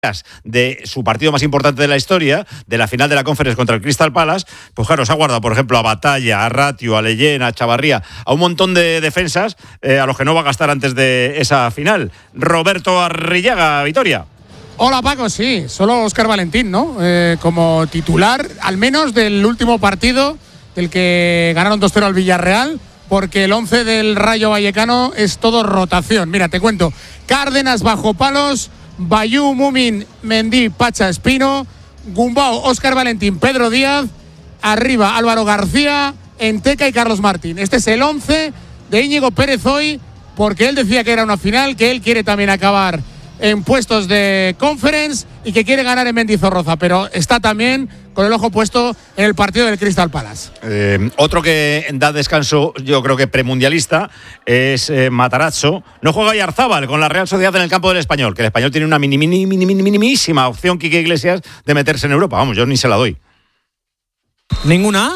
de su partido más importante de la historia, de la final de la Conference contra el Crystal Palace, pues claro, se ha guardado, por ejemplo, a Batalla, a Ratio, a Leyen, a Chavarría, a un montón de defensas a los que no va a gastar antes de esa final. Roberto Arrillaga, Vitoria. Hola Paco, sí, solo Óscar Valentín, ¿no? Como titular, al menos del último partido, del que ganaron 2-0 al Villarreal, porque el 11 del Rayo Vallecano es todo rotación. Mira, te cuento, Cárdenas bajo palos, Bayú, Mumin, Mendy, Pacha, Espino, Gumbau, Óscar Valentín, Pedro Díaz, arriba Álvaro García, Enteca y Carlos Martín. Este es el 11 de Íñigo Pérez hoy, porque él decía que era una final, que él quiere también acabar en puestos de Conference y que quiere ganar en Mendizorroza, pero está también con el ojo puesto en el partido del Crystal Palace. Otro que da descanso, yo creo que premundialista, es Matarazzo. No juega Yarzábal con la Real Sociedad en el campo del Español, que el Español tiene una minimísima opción, Quique Iglesias, de meterse en Europa. Vamos, yo ni se la doy. ¿Ninguna?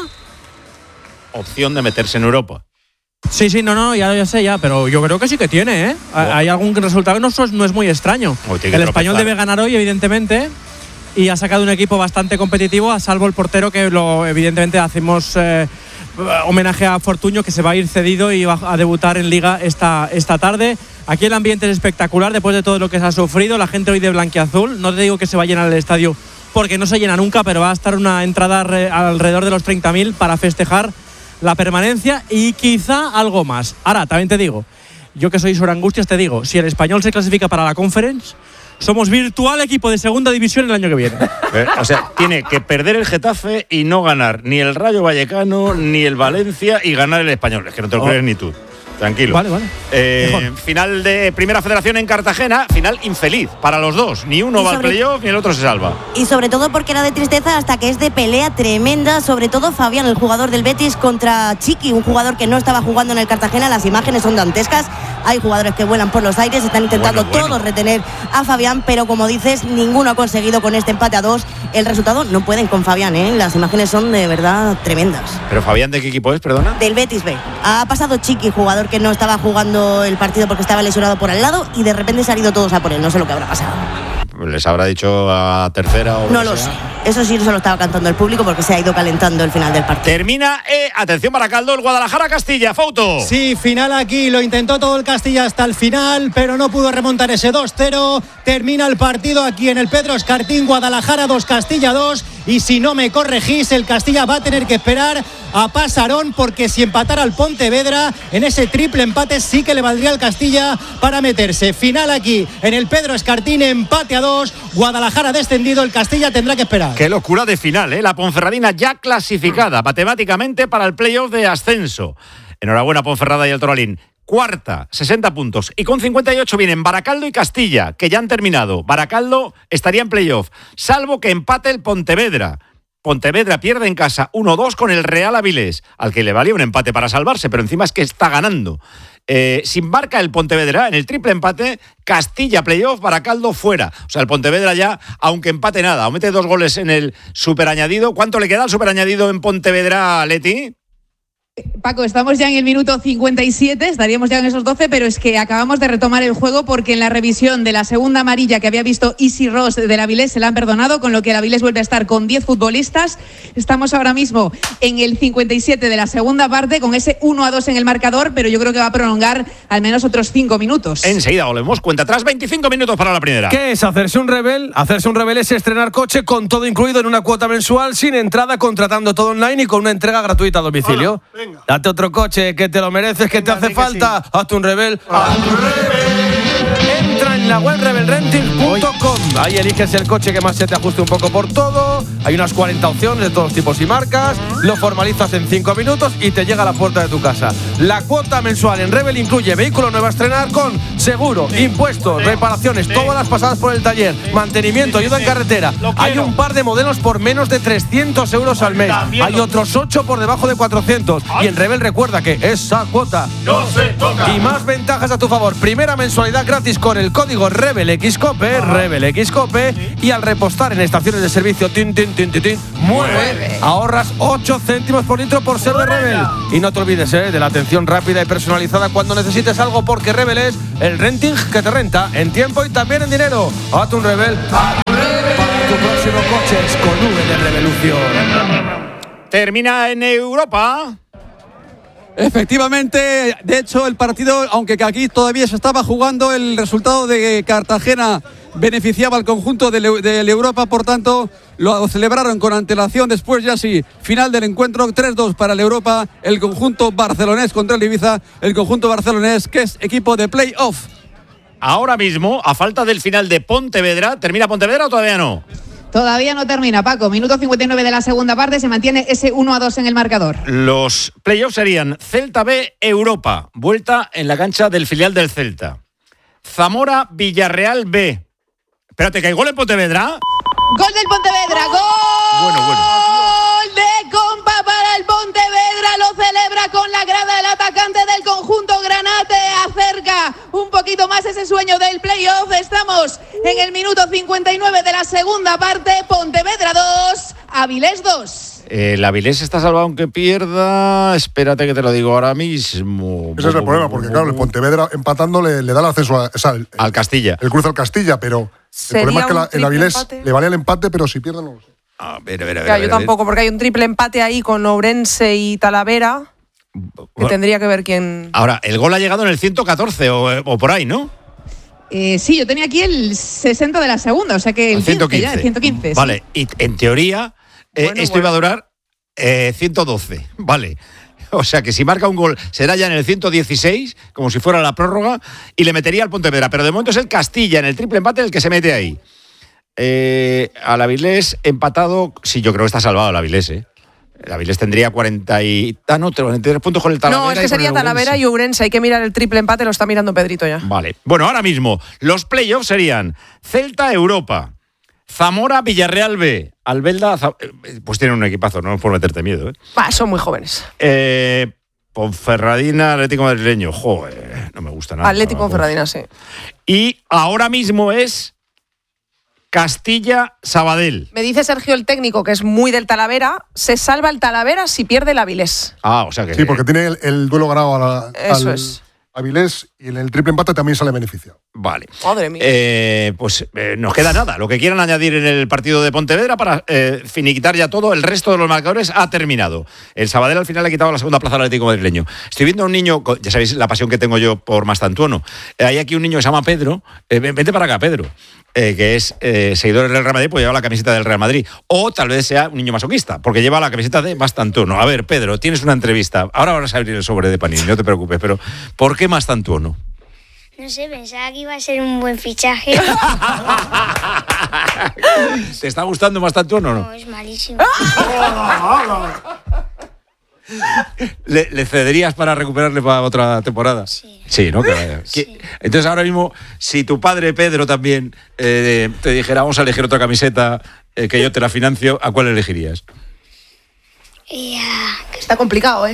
Opción de meterse en Europa. Sí, no, ya sé, pero yo creo que sí que tiene, ¿eh? Oh. Hay algún resultado que no es muy extraño. El Español debe ganar hoy, evidentemente, y ha sacado un equipo bastante competitivo, a salvo el portero, que evidentemente hacemos homenaje a Fortuño, que se va a ir cedido y va a debutar en Liga esta tarde. Aquí el ambiente es espectacular después de todo lo que se ha sufrido. La gente hoy de blanquiazul, no te digo que se va a llenar el estadio porque no se llena nunca, pero va a estar una entrada alrededor de los 30.000 para festejar la permanencia y quizá algo más. Ahora, también te digo, yo que soy sobre Angustias, te digo, si el Español se clasifica para la Conference, somos virtual equipo de segunda división el año que viene. O sea, tiene que perder el Getafe y no ganar ni el Rayo Vallecano ni el Valencia y ganar el Español. Es que no te lo crees ni tú. Tranquilo. Vale. Final de Primera Federación en Cartagena, final infeliz para los dos. Ni uno va al playoff ni el otro se salva. Y sobre todo porque era de tristeza hasta que es de pelea tremenda. Sobre todo Fabián, el jugador del Betis, contra Chiqui, un jugador que no estaba jugando en el Cartagena. Las imágenes son dantescas. Hay jugadores que vuelan por los aires, están intentando todos retener a Fabián, pero como dices, ninguno ha conseguido con este empate a 2 el resultado. No pueden con Fabián, ¿eh? Las imágenes son de verdad tremendas. ¿Pero Fabián de qué equipo es, perdona? Del Betis B. Ha pasado Chiqui, jugador que no estaba jugando el partido porque estaba lesionado por al lado, y de repente se han ido todos a por él. No sé lo que habrá pasado. ¿Les habrá dicho a tercera o no lo sé? Eso sí, se lo estaba cantando el público porque se ha ido calentando el final del partido. Termina, atención Baracaldo, el Guadalajara-Castilla, Fouto. Sí, final aquí, lo intentó todo el Castilla hasta el final, pero no pudo remontar ese 2-0. Termina el partido aquí en el Pedro Escartín, Guadalajara 2, Castilla 2. Y si no me corregís, el Castilla va a tener que esperar a Pasarón, porque si empatara al Pontevedra, en ese triple empate sí que le valdría al Castilla para meterse. Final aquí en el Pedro Escartín, empate a 2, Guadalajara descendido, el Castilla tendrá que esperar. Qué locura de final, ¿eh? La Ponferradina ya clasificada matemáticamente para el playoff de ascenso. Enhorabuena Ponferrada y el Toralín. Cuarta, 60 puntos. Y con 58 vienen Baracaldo y Castilla, que ya han terminado. Baracaldo estaría en playoff, salvo que empate el Pontevedra. Pontevedra pierde en casa 1-2 con el Real Avilés, al que le valía un empate para salvarse, pero encima es que está ganando. Si embarca el Pontevedra en el triple empate, Castilla playoff, Baracaldo fuera. O sea, el Pontevedra ya, aunque empate nada, o mete 2 goles en el superañadido. ¿Cuánto le queda al superañadido en Pontevedra, Leti? Paco, estamos ya en el minuto 57, estaríamos ya en esos 12, pero es que acabamos de retomar el juego porque en la revisión de la segunda amarilla que había visto Isi Ross del Avilés se la han perdonado, con lo que el Avilés vuelve a estar con 10 futbolistas. Estamos ahora mismo en el 57 de la segunda parte con ese 1-2 en el marcador, pero yo creo que va a prolongar al menos otros 5 minutos. Enseguida volvemos, cuenta atrás, 25 minutos para la primera. ¿Qué es hacerse un rebel? Hacerse un rebel es estrenar coche con todo incluido en una cuota mensual, sin entrada, contratando todo online y con una entrega gratuita a domicilio. Hola. Date otro coche, que te lo mereces, que te hace falta. Sí. Hazte un rebel. ¡Hazte un rebel! Entra en la web rebelrenting.com. Ahí eliges el coche que más se te ajuste un poco por todo. Hay unas 40 opciones de todos tipos y marcas. Lo formalizas en 5 minutos y te llega a la puerta de tu casa. La cuota mensual en Rebel incluye vehículo nuevo a estrenar con seguro, impuestos, reparaciones, todas las pasadas por el taller, mantenimiento, ayuda en carretera. Hay un par de modelos por menos de 300 euros al mes. Hay otros 8 por debajo de 400. Y en Rebel recuerda que esa cuota no se toca. Y más ventajas a tu favor. Primera mensualidad gratis con el código RebelXCOPE, RebelXCOPE. Y al repostar en estaciones de servicio mueve. Ahorras 8 céntimos por litro por ser de Rebel. Y no te olvides de la atención atención rápida y personalizada cuando necesites algo, porque Rebel es el renting que te renta en tiempo y también en dinero. Hazte un Rebel para tu próximo coche con V de Revolución. Termina en Europa. Efectivamente, de hecho el partido, aunque aquí todavía se estaba jugando, el resultado de Cartagena beneficiaba al conjunto de Europa, por tanto lo celebraron con antelación. Después ya sí, final del encuentro, 3-2 para el Europa, el conjunto barcelonés contra el Ibiza, el conjunto barcelonés que es equipo de play-off. Ahora mismo, a falta del final de Pontevedra, ¿termina Pontevedra o todavía no? Todavía no termina, Paco. Minuto 59 de la segunda parte, se mantiene ese 1-2 en el marcador. Los playoffs serían Celta B, Europa, vuelta en la cancha del filial del Celta. Zamora, Villarreal B. Espérate, ¿que hay gol en Pontevedra? Gol del Pontevedra, gol. Gol de Compa para el Pontevedra, lo celebra con la grada el atacante del conjunto granate, acerca un poquito más ese sueño del playoff. Estamos en el minuto 59 de la segunda parte, Pontevedra 2, Avilés 2. El Avilés está salvado aunque pierda. Espérate que te lo digo ahora mismo. Ese es el problema, porque claro, el Pontevedra empatando le da el ascenso al Castilla. El cruce al Castilla, pero el problema es que el Avilés le vale el empate, pero si pierde no lo sé. A ver, yo tampoco, porque hay un triple empate ahí con Ourense y Talavera, que tendría que ver quién. Ahora, el gol ha llegado en el 114 o por ahí, ¿no? Sí, yo tenía aquí el 60 de la segunda, o sea que el 115. Ya, el 115. Vale, sí. Y en teoría esto iba a durar 112, vale. O sea que si marca un gol será ya en el 116, como si fuera la prórroga, y le metería al Pontevedra. Pero de momento es el Castilla en el triple empate el que se mete ahí. Al Avilés empatado, sí, yo creo que está salvado el Avilés, El Avilés tendría 43 puntos con el Talavera. No, es que sería Talavera y Ourense. Hay que mirar el triple empate, lo está mirando Pedrito ya. Vale. Bueno, ahora mismo los playoffs serían Celta Europa, Zamora Villarreal B, Albelda, pues tienen un equipazo, no por meterte miedo. Son muy jóvenes. Ponferradina, Atlético Madrileño. Joder, no me gusta nada. Atlético Ponferradina, sí. Y ahora mismo es Castilla-Sabadell. Me dice Sergio, el técnico, que es muy del Talavera, se salva el Talavera si pierde el Avilés. O sea que... Sí, porque tiene el duelo ganado al es. Avilés y en el triple empate también sale beneficiado. Vale. Madre mía. Pues nos queda nada. Lo que quieran añadir en el partido de Pontevedra para finiquitar ya todo. El resto de los marcadores ha terminado. El Sabadell al final le ha quitado la segunda plaza al Atlético Madrileño. Estoy viendo a un niño, ya sabéis la pasión que tengo yo por Mastantuono. Hay aquí un niño que se llama Pedro. Vente para acá, Pedro. Que es seguidor del Real Madrid, pues lleva la camiseta del Real Madrid. O tal vez sea un niño masoquista, porque lleva la camiseta de Mastantuono. A ver, Pedro, tienes una entrevista. Ahora vas a abrir el sobre de Panini, no te preocupes, pero ¿por qué Mastantuono? No sé, pensaba que iba a ser un buen fichaje. ¿Te está gustando Mastantuono o no? No, es malísimo. ¿Le cederías para recuperarle para otra temporada? Sí. Sí, ¿no? Sí. Entonces ahora mismo, si tu padre Pedro también te dijera vamos a elegir otra camiseta que yo te la financio, ¿a cuál elegirías? Está complicado,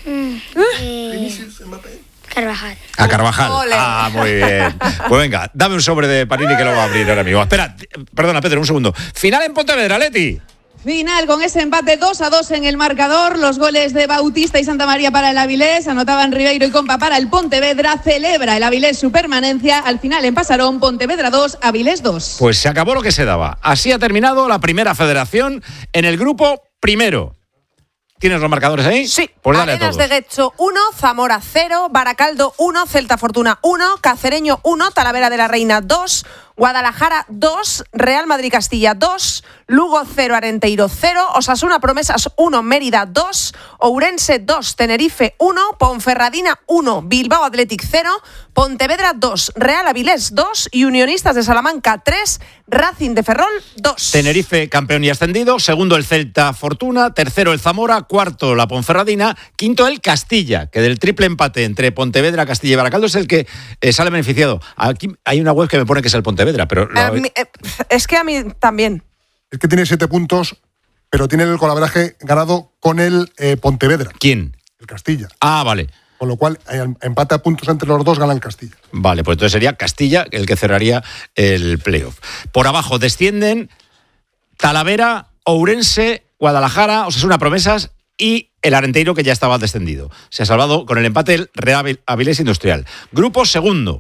Carvajal. A Carvajal. Ole. Muy bien. Pues venga, dame un sobre de Panini que lo va a abrir ahora mismo. Espera, perdona Pedro, un segundo. Final en Pontevedra, Leti. Final con ese empate 2-2 en el marcador. Los goles de Bautista y Santa María para el Avilés. Anotaban Ribeiro y Compa para el Pontevedra. Celebra el Avilés su permanencia. Al final en Pasarón, Pontevedra 2, Avilés 2. Pues se acabó lo que se daba. Así ha terminado la primera federación en el grupo primero. ¿Tienes los marcadores ahí? Sí. Pues dale Arenas a todos. de Guecho 1, Zamora 0, Baracaldo 1, Celta Fortuna 1, Cacereño 1, Talavera de la Reina 2, Guadalajara 2, Real Madrid Castilla 2, Lugo 0, Arenteiro 0, Osasuna Promesas 1, Mérida 2, Ourense 2, Tenerife 1, Ponferradina 1, Bilbao Athletic 0, Pontevedra 2, Real Avilés 2 y Unionistas de Salamanca 3, Racing de Ferrol 2. Tenerife campeón y ascendido, segundo el Celta Fortuna, tercero el Zamora, cuarto la Ponferradina, quinto el Castilla, que del triple empate entre Pontevedra, Castilla y Baracaldo es el que sale beneficiado. Aquí hay una web que me pone que es el Pontevedra, pero... Es que a mí también. Es que tiene 7 puntos, pero tiene el golaveraje ganado con el Pontevedra. ¿Quién? El Castilla. Ah, vale. Con lo cual, empate a puntos entre los dos, gana el Castilla. Vale, pues entonces sería Castilla el que cerraría el playoff. Por abajo descienden Talavera, Ourense, Guadalajara, Osasuna Promesas y el Arenteiro, que ya estaba descendido. Se ha salvado con el empate el Real Avilés Industrial. Grupo segundo.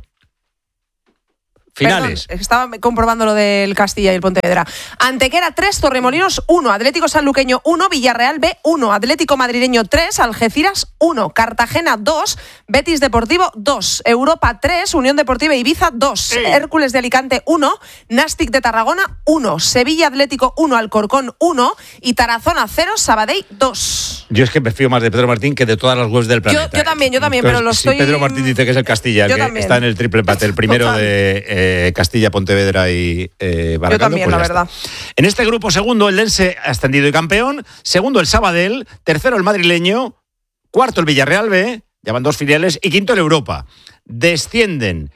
Finales. Perdón, estaba comprobando lo del Castilla y el Pontevedra. Antequera 3, Torremolinos 1, Atlético Sanluqueño 1, Villarreal B 1, Atlético Madrileño 3, Algeciras 1, Cartagena 2, Betis Deportivo 2, Europa 3, Unión Deportiva Ibiza 2, Hércules de Alicante 1, Nàstic de Tarragona 1, Sevilla Atlético 1, Alcorcón 1 y Tarazona 0, Sabadell 2. Yo es que me fío más de Pedro Martín que de todas las webs del planeta. Yo también, Entonces, pero lo estoy... Si Pedro Martín dice que es el Castilla, que también. está en el triple empate, el primero de Castilla, Pontevedra y Baracaldo. Yo también, pues la está. verdad. En este grupo segundo, el Lense ascendido y campeón. Segundo, el Sabadell. Tercero, el madrileño. Cuarto, el Villarreal B. Ya van 2 filiales. Y quinto, el Europa. Descienden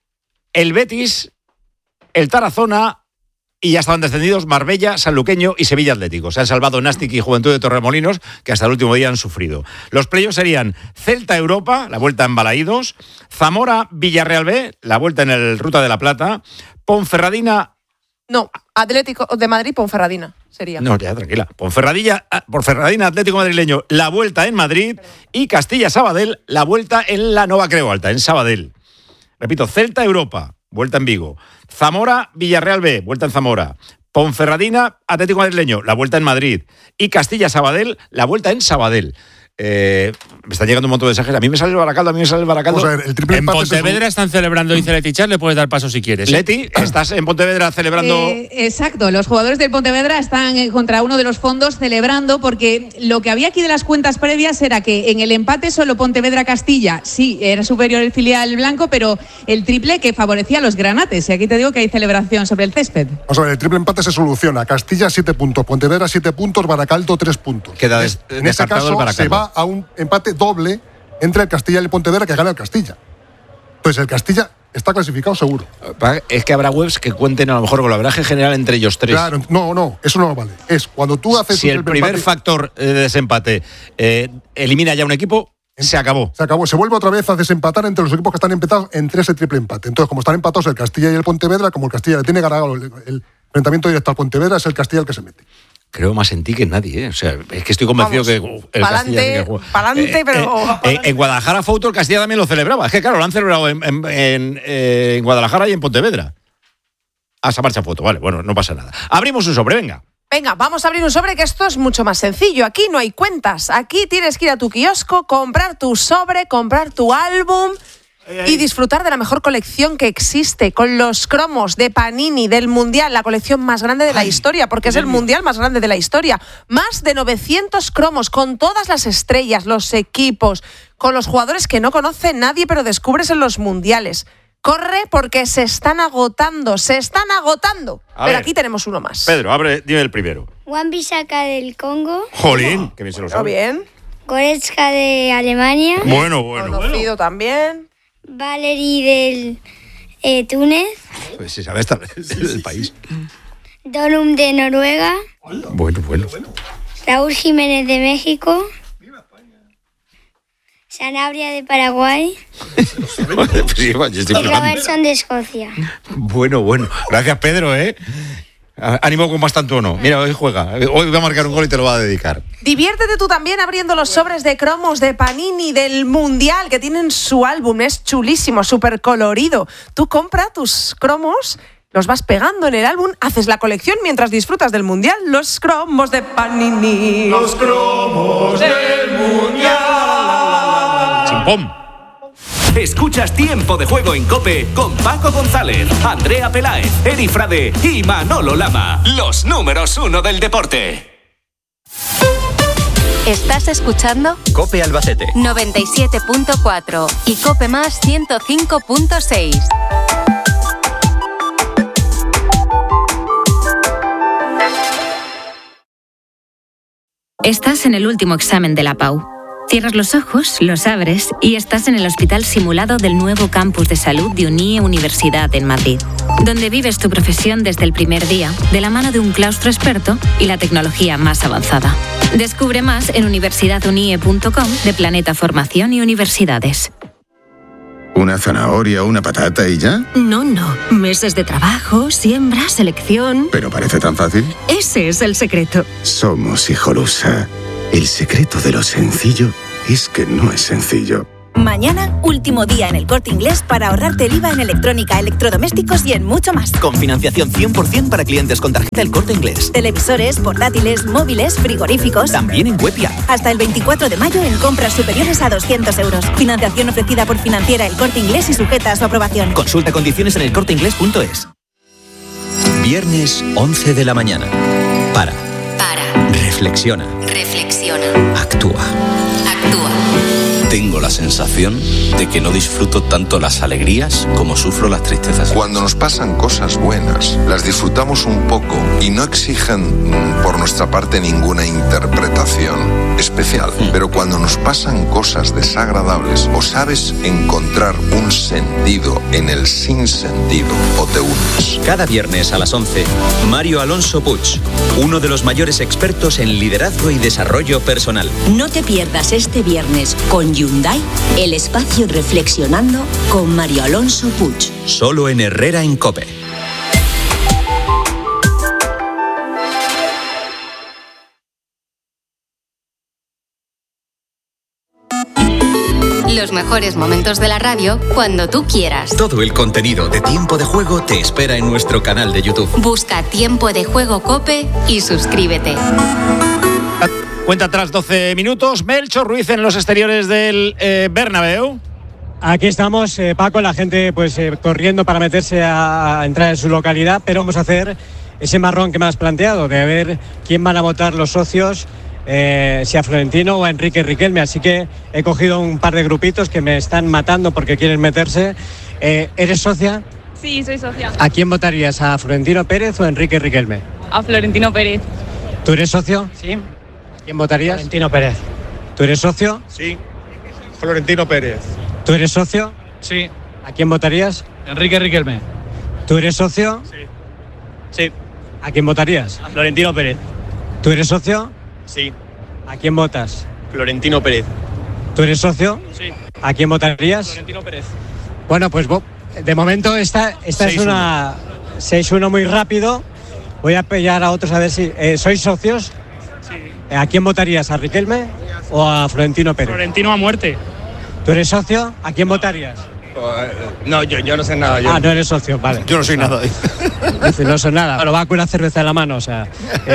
el Betis, el Tarazona y ya estaban descendidos Marbella, Sanluqueño y Sevilla Atlético. Se han salvado Nàstic y Juventud de Torremolinos, que hasta el último día han sufrido. Los playoffs serían Celta Europa, la vuelta en Balaídos, Zamora Villarreal B, la vuelta en el Ruta de la Plata, Ponferradina... No, Atlético de Madrid, Ponferradina sería. No, ya, tranquila. Ponferradina, Atlético Madrileño, la vuelta en Madrid y Castilla Sabadell, la vuelta en la Nova Creu Alta, en Sabadell. Repito, Celta Europa, vuelta en Vigo. Zamora, Villarreal B, vuelta en Zamora. Ponferradina, Atlético Madrileño, la vuelta en Madrid. Y Castilla Sabadell, la vuelta en Sabadell. Me están llegando un montón de mensajes. A mí me sale el Baracaldo, Vamos a ver, el triple en empate Pontevedra están celebrando, dice Leti Char, le puedes dar paso si quieres. Leti, ¿estás en Pontevedra celebrando? Exacto, los jugadores del Pontevedra están contra uno de los fondos celebrando, porque lo que había aquí de las cuentas previas era que en el empate solo Pontevedra-Castilla, sí, era superior el filial blanco, pero el triple que favorecía a los granates. Y aquí te digo que hay celebración sobre el césped. Vamos a ver, el triple empate se soluciona. Castilla 7 puntos, Pontevedra 7 puntos, Baracaldo 3 puntos. Queda en ese caso se va a un empate doble entre el Castilla y el Pontevedra, que gana el Castilla. Entonces el Castilla está clasificado seguro. Es que habrá webs que cuenten a lo mejor con el averaje general entre ellos tres. Claro, no, eso no vale. Es cuando tú haces si el primer empate, factor de desempate elimina ya un equipo, se acabó. Se acabó. Se vuelve otra vez a desempatar entre los equipos que están empatados entre ese triple empate. Entonces, como están empatados el Castilla y el Pontevedra, como el Castilla le tiene ganado el enfrentamiento directo al Pontevedra, es el Castilla el que se mete. Creo más en ti que en nadie, ¿eh? O sea, es que estoy convencido que el Castilla... Pa'lante, pero... en Guadalajara fue otro, el Castilla también lo celebraba. Es que claro, lo han celebrado en Guadalajara y en Pontevedra. Esa marcha foto, vale, bueno, no pasa nada. Abrimos un sobre, venga. Venga, vamos a abrir un sobre, que esto es mucho más sencillo. Aquí no hay cuentas. Aquí tienes que ir a tu kiosco, comprar tu sobre, comprar tu álbum... y disfrutar de la mejor colección que existe, con los cromos de Panini del Mundial, la colección más grande de la historia, porque es el Mundial más grande de la historia. Más de 900 cromos, con todas las estrellas, los equipos, con los jugadores que no conoce nadie, pero descubres en los Mundiales. Corre, porque se están agotando. Pero aquí tenemos uno más. Pedro, dime el primero. Wan-Bissaka del Congo. Jolín, que bien se lo sabe. Bien. Goretzka de Alemania. Bueno. Conocido también. Valery del Túnez. Pues se sabe esta vez el país. Donum de Noruega. Bueno. Raúl Jiménez de México. Sanabria de Paraguay. Sí, y Robertson de Escocia. Bueno. Gracias, Pedro, ¿eh? Ánimo con bastante tono. Mira, hoy juega. Hoy va a marcar un gol y te lo va a dedicar. Diviértete tú también abriendo los sobres de cromos de Panini del Mundial, que tienen su álbum. Es chulísimo, súper colorido. Tú compra tus cromos, los vas pegando en el álbum, haces la colección mientras disfrutas del Mundial. Los cromos de Panini. Los cromos del Mundial. Chimpón. Escuchas Tiempo de Juego en COPE con Paco González, Andrea Peláez, Eri Frade y Manolo Lama. Los números 1 del deporte. ¿Estás escuchando? COPE Albacete 97.4 y COPE Más 105.6. Estás en el último examen de la PAU. Cierras los ojos, los abres y estás en el hospital simulado del nuevo campus de salud de UNIE Universidad en Madrid, donde vives tu profesión desde el primer día, de la mano de un claustro experto y la tecnología más avanzada. Descubre más en universidadunie.com de Planeta Formación y Universidades. ¿Una zanahoria o una patata y ya? No. Meses de trabajo, siembra, selección... ¿Pero parece tan fácil? Ese es el secreto. Somos Hijolusa. El secreto de lo sencillo es que no es sencillo. Mañana, último día en El Corte Inglés para ahorrarte el IVA en electrónica, electrodomésticos y en mucho más. Con financiación 100% para clientes con tarjeta El Corte Inglés. Televisores, portátiles, móviles, frigoríficos. También en web y app. Hasta el 24 de mayo en compras superiores a 200 euros. Financiación ofrecida por Financiera El Corte Inglés y sujeta a su aprobación. Consulta condiciones en elcorteingles.es. Viernes 11 de la mañana. Para. Reflexiona. Actúa. Tengo la sensación de que no disfruto tanto las alegrías como sufro las tristezas. Cuando nos pasan cosas buenas, las disfrutamos un poco y no exigen por nuestra parte ninguna interpretación especial. Pero cuando nos pasan cosas desagradables, o sabes encontrar un sentido en el sinsentido o te hundes. Cada viernes a las 11, Mario Alonso Puig, uno de los mayores expertos en liderazgo y desarrollo personal. No te pierdas este viernes con Hyundai, el espacio Reflexionando con Mario Alonso Puig. Solo en Herrera en COPE. Los mejores momentos de la radio cuando tú quieras. Todo el contenido de Tiempo de Juego te espera en nuestro canal de YouTube. Busca Tiempo de Juego COPE y suscríbete. Cuenta atrás 12 minutos. Melchor Ruiz en los exteriores del Bernabéu. Aquí estamos, Paco, la gente pues corriendo para meterse a entrar en su localidad, pero vamos a hacer ese marrón que me has planteado, de ver quién van a votar los socios, si a Florentino o a Enrique Riquelme. Así que he cogido un par de grupitos que me están matando porque quieren meterse. ¿Eres socia? Sí, soy socia. ¿A quién votarías? ¿A Florentino Pérez o a Enrique Riquelme? A Florentino Pérez. ¿Tú eres socio? Sí. ¿Quién votarías? Florentino Pérez. ¿Tú eres socio? Sí. Florentino Pérez. ¿Tú eres socio? Sí. ¿A quién votarías? Enrique Riquelme. ¿Tú eres socio? Sí. Sí. ¿A quién votarías? A Florentino Pérez. ¿Tú eres socio? Sí. ¿A quién votas? Florentino Pérez. ¿Tú eres socio? Sí. ¿A quién votarías? Florentino Pérez. Bueno, pues de momento esta es una 6-1 muy rápido. Voy a pillar a otros a ver si... ¿Sois socios? Sí. ¿A quién votarías? ¿A Riquelme o a Florentino Pérez? Florentino a muerte. ¿Tú eres socio? ¿A quién votarías? No, yo no sé nada. Ah, no eres socio, vale. Yo no soy nada. Dice, no soy nada. Bueno, va con una cerveza en la mano, o sea.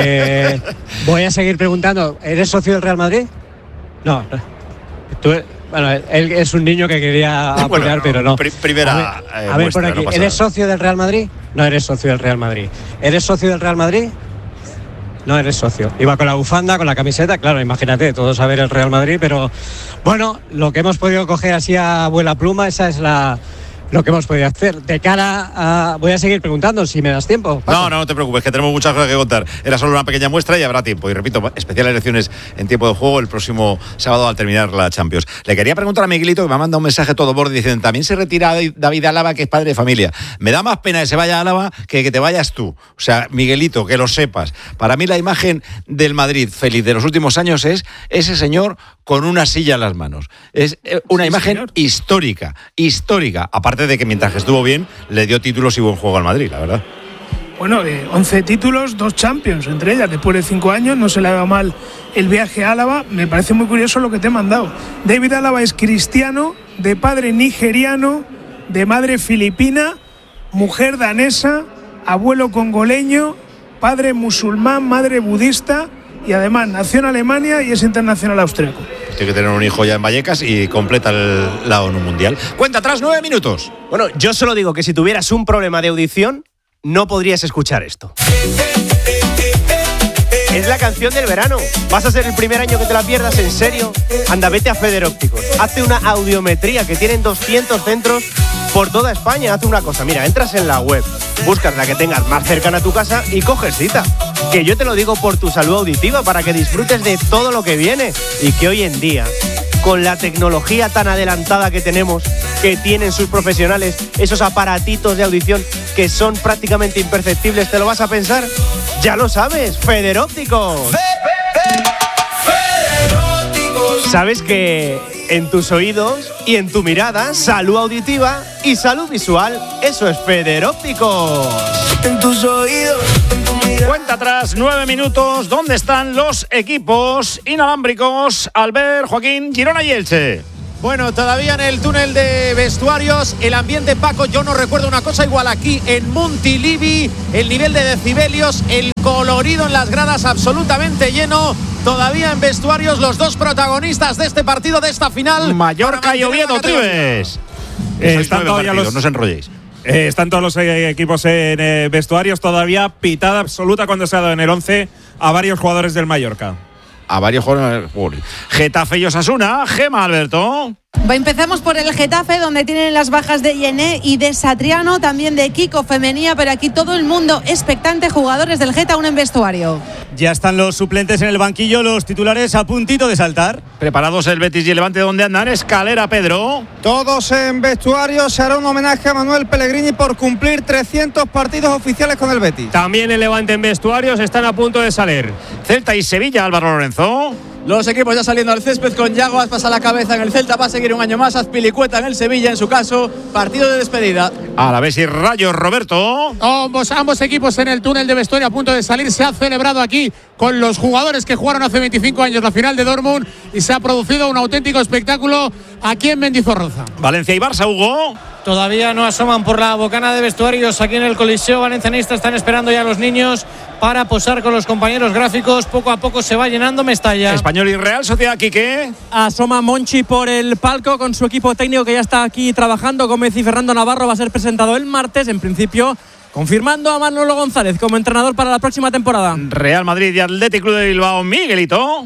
Voy a seguir preguntando. ¿Eres socio del Real Madrid? No. Bueno, él es un niño que quería apoyar, pero no. Primera. A ver por aquí. No, ¿eres socio del Real Madrid? No eres socio del Real Madrid. ¿Eres socio del Real Madrid? No eres socio. Iba con la bufanda, con la camiseta, claro, imagínate, todos a ver el Real Madrid, pero bueno, lo que hemos podido coger así a vuela pluma, esa es lo que hemos podido hacer. De cara a... Voy a seguir preguntando si me das tiempo, Paco. No te preocupes, que tenemos muchas cosas que contar. Era solo una pequeña muestra y habrá tiempo. Y repito, especiales elecciones en Tiempo de Juego el próximo sábado al terminar la Champions. Le quería preguntar a Miguelito, que me ha mandado un mensaje todo borde diciendo, también se retira David Álava, que es padre de familia. Me da más pena que se vaya a Álava que te vayas tú. O sea, Miguelito, que lo sepas. Para mí la imagen del Madrid feliz de los últimos años es ese señor con una silla en las manos. Es una imagen histórica. Aparte de que mientras que estuvo bien, le dio títulos y buen juego al Madrid, la verdad. Bueno, 11 títulos, 2 Champions, entre ellas, después de 5 años, no se le ha dado mal el viaje a Álava. Me parece muy curioso lo que te he mandado. David Álava es cristiano, de padre nigeriano, de madre filipina, mujer danesa, abuelo congoleño, padre musulmán, madre budista, y además nació en Alemania y es internacional austríaco. Tiene que tener un hijo ya en Vallecas y completa la ONU Mundial. Cuenta atrás 9 minutos. Bueno, yo solo digo que si tuvieras un problema de audición, no podrías escuchar esto. Es la canción del verano. ¿Vas a ser el primer año que te la pierdas? ¿En serio? Anda, vete a Feder Ópticos. Hazte una audiometría, que tienen 200 centros por toda España. Haz una cosa, mira, entras en la web, buscas la que tengas más cercana a tu casa y coges cita. Que yo te lo digo por tu salud auditiva, para que disfrutes de todo lo que viene. Y que hoy en día, con la tecnología tan adelantada que tenemos, que tienen sus profesionales, esos aparatitos de audición que son prácticamente imperceptibles, ¿te lo vas a pensar? Ya lo sabes, Feder Ópticos. Sabes que en tus oídos y en tu mirada, salud auditiva y salud visual, eso es Feder Ópticos. En tus oídos. Cuenta atrás, 9 minutos. ¿Dónde están los equipos inalámbricos? Albert, Joaquín, Girona y Elche. Bueno, todavía en el túnel de vestuarios, el ambiente, Paco, yo no recuerdo una cosa igual aquí en Montilivi, el nivel de decibelios, el colorido en las gradas absolutamente lleno. Todavía en vestuarios los dos protagonistas de este partido, de esta final. Mallorca y Oviedo, Tribes. Están todavía no os enrolléis. Están todos los equipos en vestuarios, todavía pitada absoluta cuando se ha dado en el 11 a varios jugadores del Mallorca. A varios jugadores. Getafe y Osasuna. Gema, Alberto. Empezamos por el Getafe, donde tienen las bajas de Yené y de Satriano, también de Kiko Femenía, pero aquí todo el mundo expectante, jugadores del Geta aún en vestuario. Ya están los suplentes en el banquillo, los titulares a puntito de saltar. Preparados el Betis y el Levante, donde andan. Escalera, Pedro. Todos en vestuario. Se hará un homenaje a Manuel Pellegrini por cumplir 300 partidos oficiales con el Betis. También el Levante en vestuarios, están a punto de salir. Celta y Sevilla, Álvaro Lorenzo. Los equipos ya saliendo al césped con Yago Aspas a la cabeza en el Celta. Va a seguir un año más. Azpilicueta en el Sevilla, en su caso. Partido de despedida. Alavés y Rayo, Roberto. Ambos equipos en el túnel de vestuario a punto de salir. Se ha celebrado aquí con los jugadores que jugaron hace 25 años la final de Dortmund y se ha producido un auténtico espectáculo aquí en Mendizorroza. Valencia y Barça, Hugo. Todavía no asoman por la bocana de vestuarios aquí en el Coliseo Valencianista. Están esperando ya los niños para posar con los compañeros gráficos. Poco a poco se va llenando Mestalla. Español y Real Sociedad, Quique. Asoma Monchi por el palco con su equipo técnico que ya está aquí trabajando. Gómez y Fernando Navarro va a ser presentado el martes, en principio confirmando a Manolo González como entrenador para la próxima temporada. Real Madrid y Athletic Club de Bilbao, Miguelito.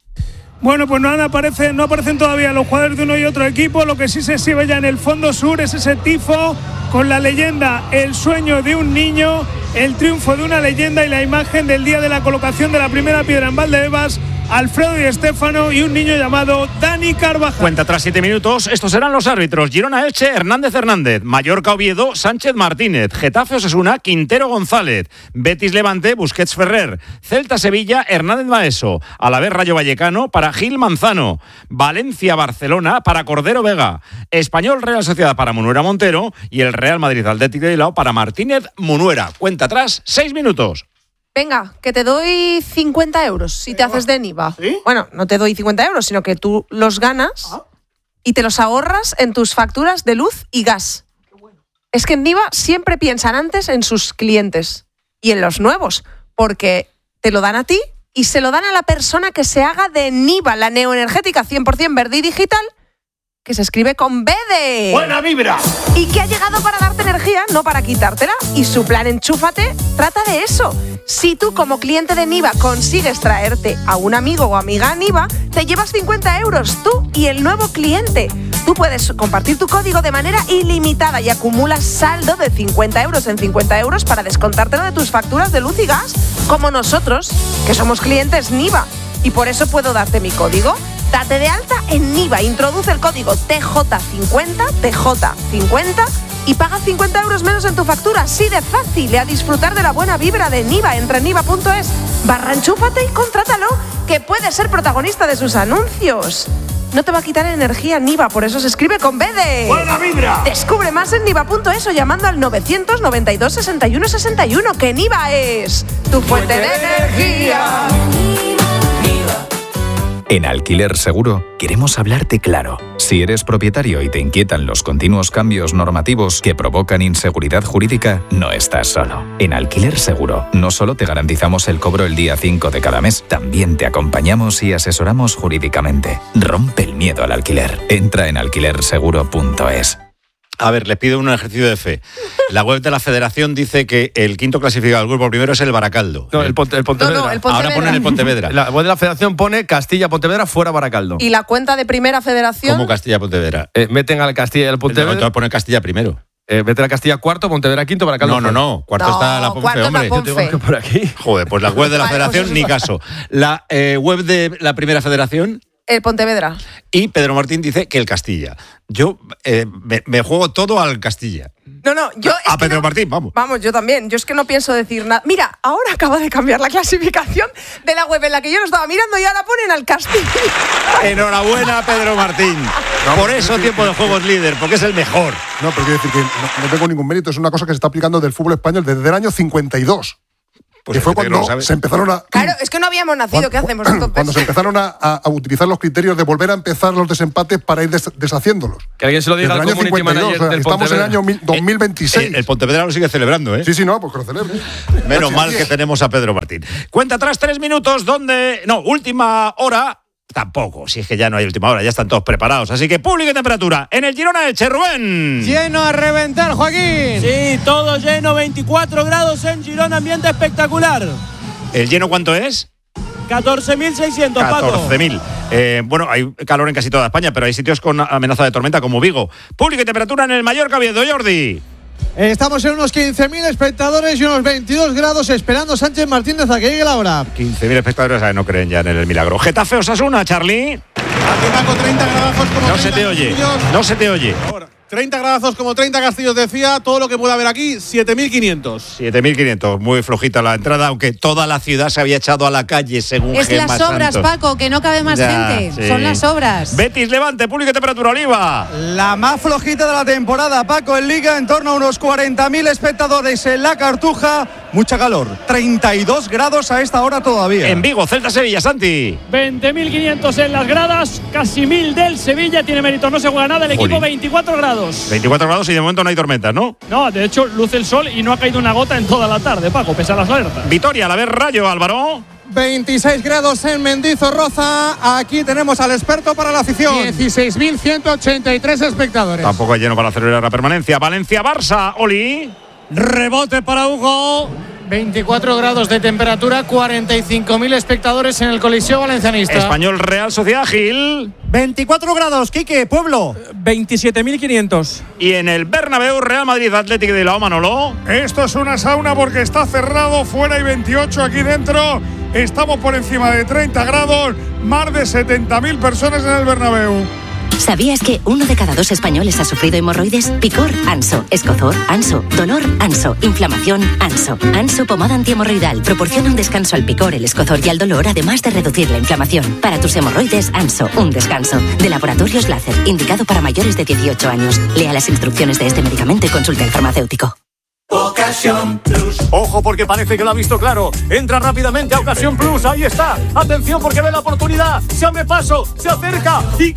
Bueno, pues no aparecen todavía los jugadores de uno y otro equipo. Lo que sí se exhibe ya en el fondo sur es ese tifo con la leyenda El sueño de un niño, el triunfo de una leyenda y la imagen del día de la colocación de la primera piedra en Valdebebas, Alfredo Di Stéfano y un niño llamado Dani Carvajal. Cuenta tras 7 minutos. Estos serán los árbitros: Girona Elche, Hernández Hernández; Mallorca Oviedo, Sánchez Martínez; Getafe Osasuna, Quintero González; Betis Levante, Busquets Ferrer; Celta Sevilla, Hernández Maeso; Alavés Rayo Vallecano para Gil Manzano; Valencia Barcelona para Cordero Vega; Español Real Sociedad para Munuera Montero; y el Real Madrid Athletic de Bilbao para Martínez Munuera. Cuenta atrás, 6 minutos. Venga, que te doy 50 euros si te haces de Niva. ¿Sí? Bueno, no te doy 50 euros, sino que tú los ganas y te los ahorras en tus facturas de luz y gas. Qué bueno. Es que en Niva siempre piensan antes en sus clientes y en los nuevos, porque te lo dan a ti y se lo dan a la persona que se haga de Niva, la neoenergética 100% verde y digital, que se escribe con B de... ¡Buena vibra! Y que ha llegado para darte energía, no para quitártela. Y su plan Enchúfate trata de eso. Si tú como cliente de Niva consigues traerte a un amigo o amiga a Niva, te llevas 50 euros tú y el nuevo cliente. Tú puedes compartir tu código de manera ilimitada y acumulas saldo de 50 euros en 50 euros para descontártelo de tus facturas de luz y gas, como nosotros, que somos clientes Niva. Y por eso puedo darte mi código. Date de alta en Niva, introduce el código TJ50 y paga 50 euros menos en tu factura. Así de fácil, y a disfrutar de la buena vibra de Niva. Entra en niva.es/enchúfate y contrátalo, que puedes ser protagonista de sus anuncios. No te va a quitar energía Niva, por eso se escribe con B de... ¡Buena vibra! Descubre más en niva.es o llamando al 992 61 61, que Niva es tu fuente de energía. En Alquiler Seguro queremos hablarte claro. Si eres propietario y te inquietan los continuos cambios normativos que provocan inseguridad jurídica, no estás solo. En Alquiler Seguro no solo te garantizamos el cobro el día 5 de cada mes, también te acompañamos y asesoramos jurídicamente. Rompe el miedo al alquiler. Entra en alquilerseguro.es. A ver, les pido un ejercicio de fe. La web de la Federación dice que el quinto clasificado del grupo primero es el Baracaldo. No, el Pontevedra. No, el Pontevedra. Ahora ponen el Pontevedra. La web de la Federación pone Castilla-Pontevedra fuera Baracaldo. ¿Y la cuenta de Primera Federación? ¿Cómo Castilla-Pontevedra? Meten al Castilla y al Pontevedra. Entonces ponen Castilla primero. Meten a Castilla cuarto, Pontevedra quinto, Baracaldo. No. Cuarto está la Ponfe, hombre. Yo tengo que por aquí. Joder, pues la web de la Federación, ni caso. La web de la Primera Federación... El Pontevedra. Y Pedro Martín dice que el Castilla. Yo me juego todo al Castilla. No, yo... A Pedro Martín, vamos. Vamos, yo también. Yo es que no pienso decir nada. Mira, ahora acaba de cambiar la clasificación de la web en la que yo lo estaba mirando y ahora ponen al Castilla. Enhorabuena, Pedro Martín. Por eso Tiempo de Juego es líder, porque es el mejor. No, pero quiero decir que no tengo ningún mérito. Es una cosa que se está aplicando del fútbol español desde el año 52. Pues que fue fíjate que no cuando lo sabe. se empezaron a... Claro, es que no habíamos nacido. ¿Qué hacemos entonces? Cuando se empezaron a utilizar los criterios de volver a empezar los desempates para ir deshaciéndolos. Que alguien se lo diga Desde al el año community 52, manager del estamos en el Pontevedra. año 2026. El Pontevedra lo sigue celebrando, ¿eh? Sí, sí, no, pues que lo celebre. Menos mal que tenemos a Pedro Martín. Cuenta atrás 3 minutos donde... No, última hora... Tampoco, si es que ya no hay última hora, ya están todos preparados. Así que público y temperatura en el Girona Elche, Rubén. Lleno a reventar, Joaquín. Sí, todo lleno, 24 grados en Girona, ambiente espectacular. ¿El lleno cuánto es? 14.600, Paco. 14.000. Bueno, hay calor en casi toda España, pero hay sitios con amenaza de tormenta como Vigo. Público y temperatura en el Mallorca, Oviedo, Jordi. Estamos en unos 15.000 espectadores y unos 22 grados esperando Sánchez Martínez a que llegue la hora. 15.000 espectadores no creen ya en el milagro. Getafe Osasuna, Charlie. Aquí Paco, 30 gradazos como No 30 se te oye, castillos. no se te oye. Ahora, 30 gradazos como 30 castillos, decía. Todo lo que pueda haber aquí, 7.500. 7.500, muy flojita la entrada, aunque toda la ciudad se había echado a la calle según Es Gemma las obras, Santos. Paco, que no cabe más Ya, gente. sí. Son las obras. Betis, Levante, público y temperatura, Oliva. La más flojita de la temporada, Paco, en Liga, en torno a unos 40.000 espectadores en la Cartuja. Mucha calor, 32 grados a esta hora todavía. En Vigo, Celta, Sevilla, Santi. 20.500 en las gradas, casi 1.000 del Sevilla, tiene mérito, no se juega nada, el equipo Jolín. 24 grados. 24 grados y de momento no hay tormentas, ¿no? No, de hecho, luce el sol y no ha caído una gota en toda la tarde, Paco, pese a las alertas. Vitoria, la vez Rayo, Álvaro. 26 grados en Mendizorroza. Aquí tenemos al experto para la afición. 16.183 espectadores. Tampoco hay lleno para celebrar la permanencia. Valencia, Barça, Oli. Rebote para Hugo. 24 grados de temperatura, 45.000 espectadores en el Coliseo Valencianista. Español, Real Sociedad, Gil. 24 grados, Quique, Pueblo. 27.500. Y en el Bernabéu, Real Madrid, Atlético de Bilbao, Manolo. Esto es una sauna porque está cerrado, fuera hay 28 aquí dentro. Estamos por encima de 30 grados, más de 70.000 personas en el Bernabéu. ¿Sabías que 1 de cada 2 españoles ha sufrido hemorroides? Picor, Anso. Escozor, Anso. Dolor, Anso. Inflamación, Anso. Anso pomada antihemorroidal proporciona un descanso al picor, el escozor y al dolor, además de reducir la inflamación. Para tus hemorroides, Anso. Un descanso. De Laboratorios Láser, indicado para mayores de 18 años. Lea las instrucciones de este medicamento y consulte al farmacéutico. Ocasión Plus. Ojo porque parece que lo ha visto claro. Entra rápidamente a Ocasión Plus. Ahí está. Atención porque ve la oportunidad. Se abre paso. Se acerca. Y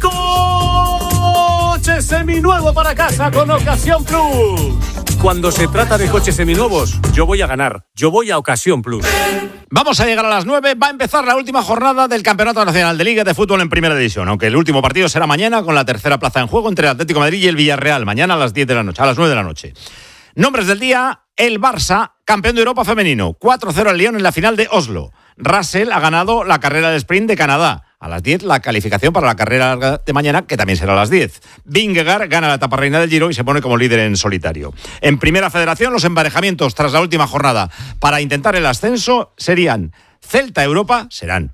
coche seminuevo para casa con Ocasión Plus. Cuando se trata de coches seminuevos, yo voy a ganar. Yo voy a Ocasión Plus. Vamos a llegar a las 9. Va a empezar la última jornada del Campeonato Nacional de Liga de Fútbol en Primera División. Aunque el último partido será mañana con la tercera plaza en juego entre el Atlético de Madrid y el Villarreal. Mañana a las 10 de la noche, a las 9 de la noche. Nombres del día: el Barça, campeón de Europa femenino, 4-0 al Lyon en la final de Oslo. Russell ha ganado la carrera de sprint de Canadá. A las 10 la calificación para la carrera de mañana, que también será a las 10. Vingegaard gana la etapa reina del Giro y se pone como líder en solitario. En Primera Federación, los emparejamientos tras la última jornada para intentar el ascenso serán Celta Europa,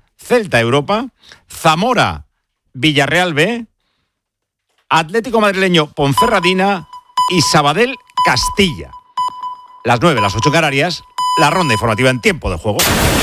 Zamora Villarreal B, Atlético Madrileño Ponferradina y Sabadell Castilla. Las 9, las 8 Canarias, la ronda informativa en tiempo de juego.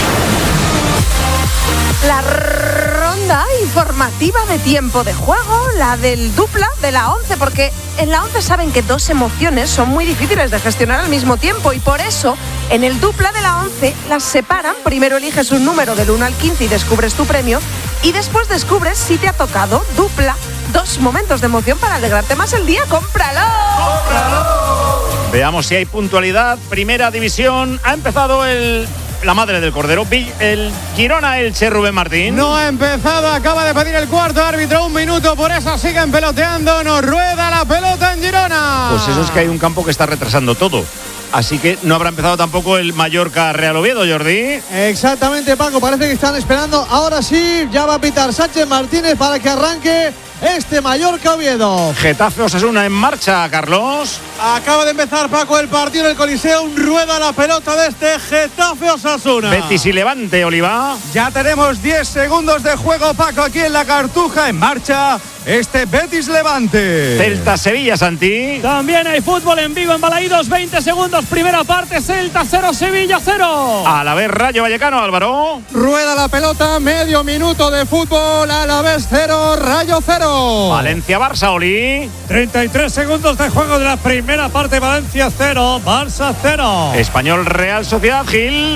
La ronda informativa de tiempo de juego, la del dupla de la 11, porque en la 11 saben que 2 emociones son muy difíciles de gestionar al mismo tiempo y por eso en el dupla de la 11 las separan. Primero eliges un número del 1 al 15 y descubres tu premio y después descubres si te ha tocado dupla. 2 momentos de emoción para alegrarte más el día. ¡Cómpralo! Veamos si hay puntualidad. Primera División. Ha empezado la madre del Cordero, el Girona Elche, Rubén Martín. No ha empezado, acaba de pedir el cuarto árbitro, 1 minuto, por eso siguen peloteando, nos rueda la pelota en Girona. Pues eso es que hay un campo que está retrasando todo. Así que no habrá empezado tampoco el Mallorca Real Oviedo, Jordi. Exactamente, Paco, parece que están esperando. Ahora sí, ya va a pitar Sánchez Martínez para que arranque este Mallorca Oviedo. Getafe Osasuna en marcha, Carlos. Acaba de empezar, Paco, el partido en el Coliseo. Rueda la pelota de este Getafe Osasuna. Betis y Levante, Oliva. Ya tenemos 10 segundos de juego, Paco, aquí en la Cartuja. En marcha este Betis Levante. Celta Sevilla, Santi. También hay fútbol en Vigo, en Balaídos. 20 segundos, primera parte. Celta 0, Sevilla 0. A la vez Rayo Vallecano, Álvaro. Rueda la pelota, medio minuto de fútbol. A la vez 0, Rayo 0. Valencia Barça, Oli. 33 segundos de juego de la primera parte. Valencia 0, Barça 0. Español Real Sociedad, Gil.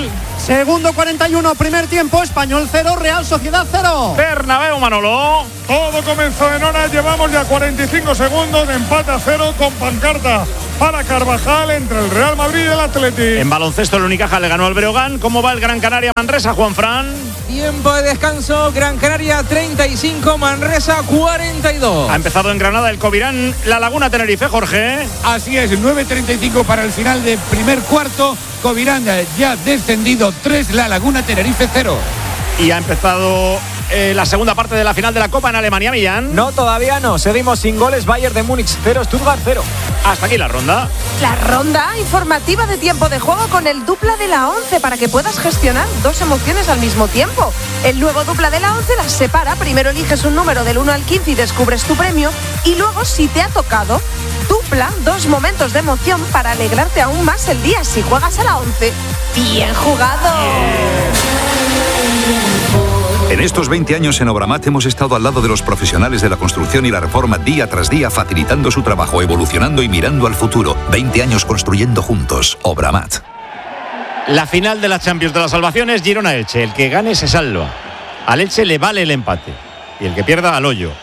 Segundo 41, primer tiempo, Español 0, Real Sociedad 0. Bernabéu, Manolo. Todo comenzó en hora, llevamos ya 45 segundos de empate a 0 con pancarta para Carvajal entre el Real Madrid y el Atleti. En baloncesto el Unicaja le ganó al Breogán. ¿Cómo va el Gran Canaria Manresa, Juanfran? Tiempo de descanso, Gran Canaria 35, Manresa 42. Ha empezado en Granada el Covirán, La Laguna Tenerife, Jorge. Así es, 9:35 para el final de primer cuarto. Covirán ya descendido 3, La Laguna Tenerife 0. Y ha empezado la segunda parte de la final de la Copa en Alemania, Millán. No, todavía no. Seguimos sin goles. Bayern de Múnich 0, Stuttgart 0. Hasta aquí la ronda. La ronda informativa de tiempo de juego con el dupla de la 11 para que puedas gestionar dos emociones al mismo tiempo. El nuevo dupla de la 11 las separa. Primero eliges un número del 1 al 15 y descubres tu premio. Y luego, si te ha tocado, dupla dos momentos de emoción para alegrarte aún más el día. Si juegas a la 11, bien jugado. En estos 20 años en Obramat hemos estado al lado de los profesionales de la construcción y la reforma día tras día, facilitando su trabajo, evolucionando y mirando al futuro. 20 años construyendo juntos. Obramat. La final de la Champions de la salvación es Girona-Elche. El que gane se salva. Al Elche le vale el empate. Y el que pierda al hoyo.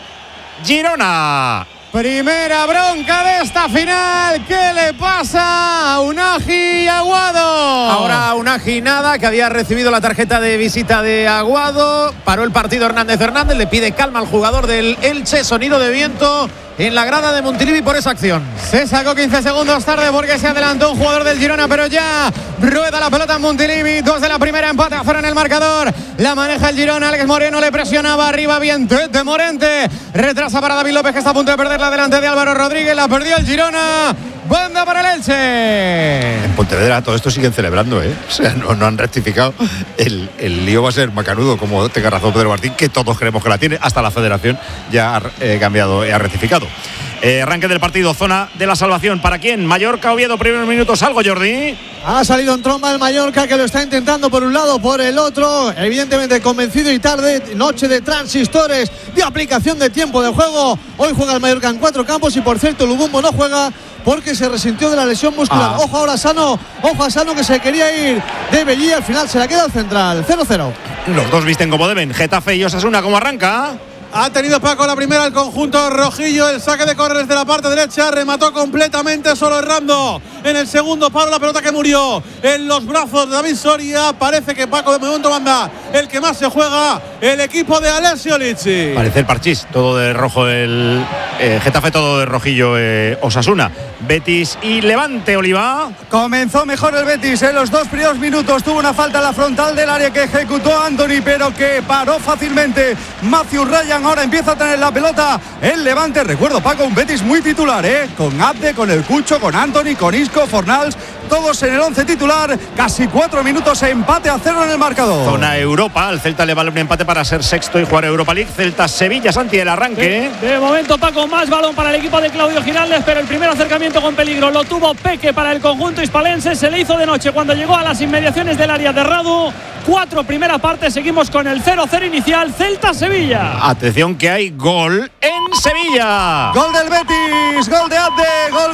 ¡Girona! Primera bronca de esta final. ¿Qué le pasa a Unai Aguado? Ahora Unai nada, que había recibido la tarjeta de visita de Aguado. Paró el partido Hernández, le pide calma al jugador del Elche. Sonido de viento en la grada de Montilivi por esa acción. Se sacó 15 segundos tarde porque se adelantó un jugador del Girona, pero ya rueda la pelota en Montilivi. 2 de la primera, empate a 0 en el marcador. La maneja el Girona. Alex Moreno le presionaba arriba bien de Morente. Retrasa para David López, que está a punto de perderla delante de Álvaro Rodríguez. La perdió el Girona. Banda para el Elche. En Pontevedra todo esto siguen celebrando, O sea, no han rectificado. El lío va a ser macanudo, como tenga razón Pedro Martín, que todos creemos que la tiene. Hasta la Federación ya ha cambiado y ha rectificado. Arranque del partido, zona de la salvación. ¿Para quién? Mallorca, Oviedo, primeros minutos. ¿Algo, Jordi? Ha salido en tromba el Mallorca, que lo está intentando por un lado, por el otro. Evidentemente convencido y tarde. Noche de transistores, de aplicación de tiempo de juego. Hoy juega el Mallorca en 4 campos y, por cierto, Lubumbo no juega porque se resintió de la lesión muscular. Ojo ahora Sano, que se quería ir de Belli, al final se la queda al central. 0-0. Los dos visten como deben. Getafe y Osasuna, ¿cómo arranca? Ha tenido Paco la primera el conjunto rojillo, el saque de córner desde la parte derecha, remató completamente solo errando. En el segundo palo la pelota que murió en los brazos de David Soria. Parece que Paco de momento manda el que más se juega, el equipo de Alessio Lizzi. Parece el parchís, todo de rojo el Getafe, todo de rojillo Osasuna. Betis y Levante, Oliva. Comenzó mejor el Betis en los 2 primeros minutos. Tuvo una falta en la frontal del área que ejecutó Anthony, pero que paró fácilmente Matthew Ryan. Ahora empieza a tener la pelota el Levante. Recuerdo, Paco, un Betis muy titular, con Abde, con el Cucho, con Anthony, con Isco, Fornals, todos en el 11 titular. Casi 4 minutos, empate a 0 en el marcador. Zona Europa, al Celta le vale un empate para ser sexto y jugar Europa League. Celta-Sevilla, Santi, el arranque. De momento, Paco, más balón para el equipo de Claudio Giraldes, pero el primer acercamiento con peligro lo tuvo Peque para el conjunto hispalense. Se le hizo de noche cuando llegó a las inmediaciones del área de Radu. 4 primera parte, seguimos con el 0-0 inicial, Celta-Sevilla. Atención que hay gol en Sevilla. Gol del Betis, gol de Abde, gol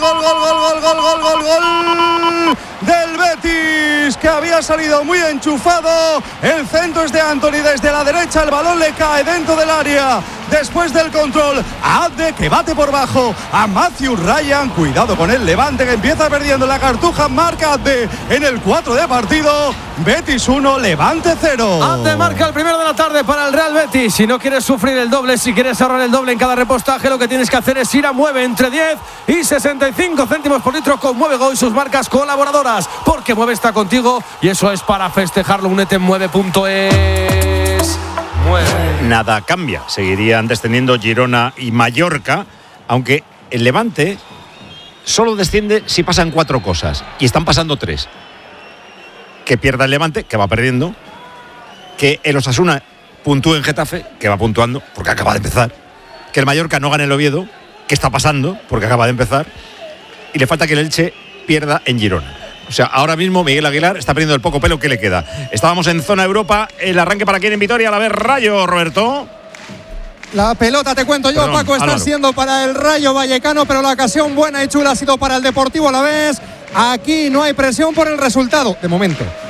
del Betis, que había salido muy enchufado. El centro es de Anthony desde la derecha, el balón le cae dentro del área. Después del control, a Abde, que bate por bajo a Matthew Ryan. Cuidado con el Levante, que empieza perdiendo la Cartuja. Marca Abde en el 4 de partido. Betis 1, Levante 0. Abde marca el primero de la tarde para el Real Betis. Si no quieres sufrir el doble, si quieres ahorrar el doble en cada repostaje, lo que tienes que hacer es ir a Mueve entre 10 y 65 céntimos por litro con Mueve Go y sus marcas colaboradoras. Porque Mueve está contigo y eso es para festejarlo. Únete en mueve.es. Nada cambia, seguirían descendiendo Girona y Mallorca, aunque el Levante solo desciende si pasan 4 cosas, y están pasando 3. Que pierda el Levante, que va perdiendo, que el Osasuna puntúe en Getafe, que va puntuando, porque acaba de empezar, que el Mallorca no gane el Oviedo, que está pasando, porque acaba de empezar, y le falta que el Elche pierda en Girona. O sea, ahora mismo Miguel Aguilar está perdiendo el poco pelo que le queda. Estábamos en zona Europa. El arranque para quién en Vitoria. A la vez Rayo, Roberto. La pelota, te cuento yo, Paco, está Álvaro. siendo para el Rayo Vallecano, pero la ocasión buena y chula ha sido para el Deportivo Alavés. Aquí no hay presión por el resultado, de momento.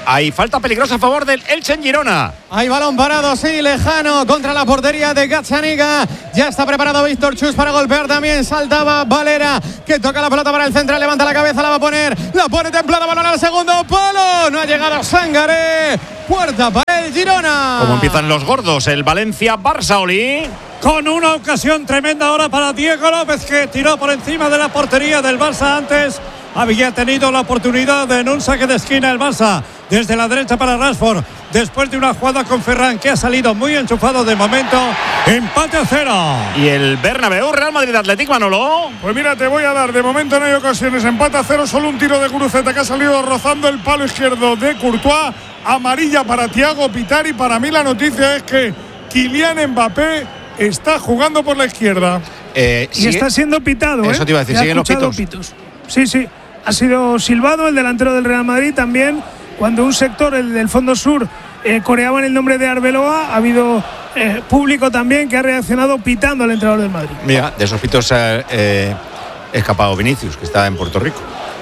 Hay falta peligrosa a favor del Elche en Girona. Hay balón parado, sí, lejano, contra la portería de Gazzaniga. Ya está preparado Víctor Chus para golpear también. Saltaba Valera, que toca la pelota para el central. Levanta la cabeza, la va a poner. La pone templada, balón al segundo palo. No ha llegado Sangaré. Puerta para el Girona. Como empiezan los gordos, el Valencia-Barça, Oli. Con una ocasión tremenda ahora para Diego López, que tiró por encima de la portería del Barça antes. Había tenido la oportunidad en un saque de esquina el Barça desde la derecha para Rashford, después de una jugada con Ferran que ha salido muy enchufado de momento. Empate a 0. Y el Bernabéu, Real Madrid-Atlético, Manolo. Pues mira, te voy a dar, de momento no hay ocasiones, empate a 0, solo un tiro de Guruceta que ha salido rozando el palo izquierdo de Courtois. Amarilla para Thiago Pitari. Para mí la noticia es que Kylian Mbappé está jugando por la izquierda. Y está siendo pitado. Eso te iba a decir, siguen los pitos. Sí, ha sido silbado el delantero del Real Madrid también. Cuando un sector, el del fondo sur, coreaban el nombre de Arbeloa, ha habido público también que ha reaccionado pitando al entrenador del Madrid. Mira, de esos pitos ha escapado Vinicius, que está en Puerto Rico.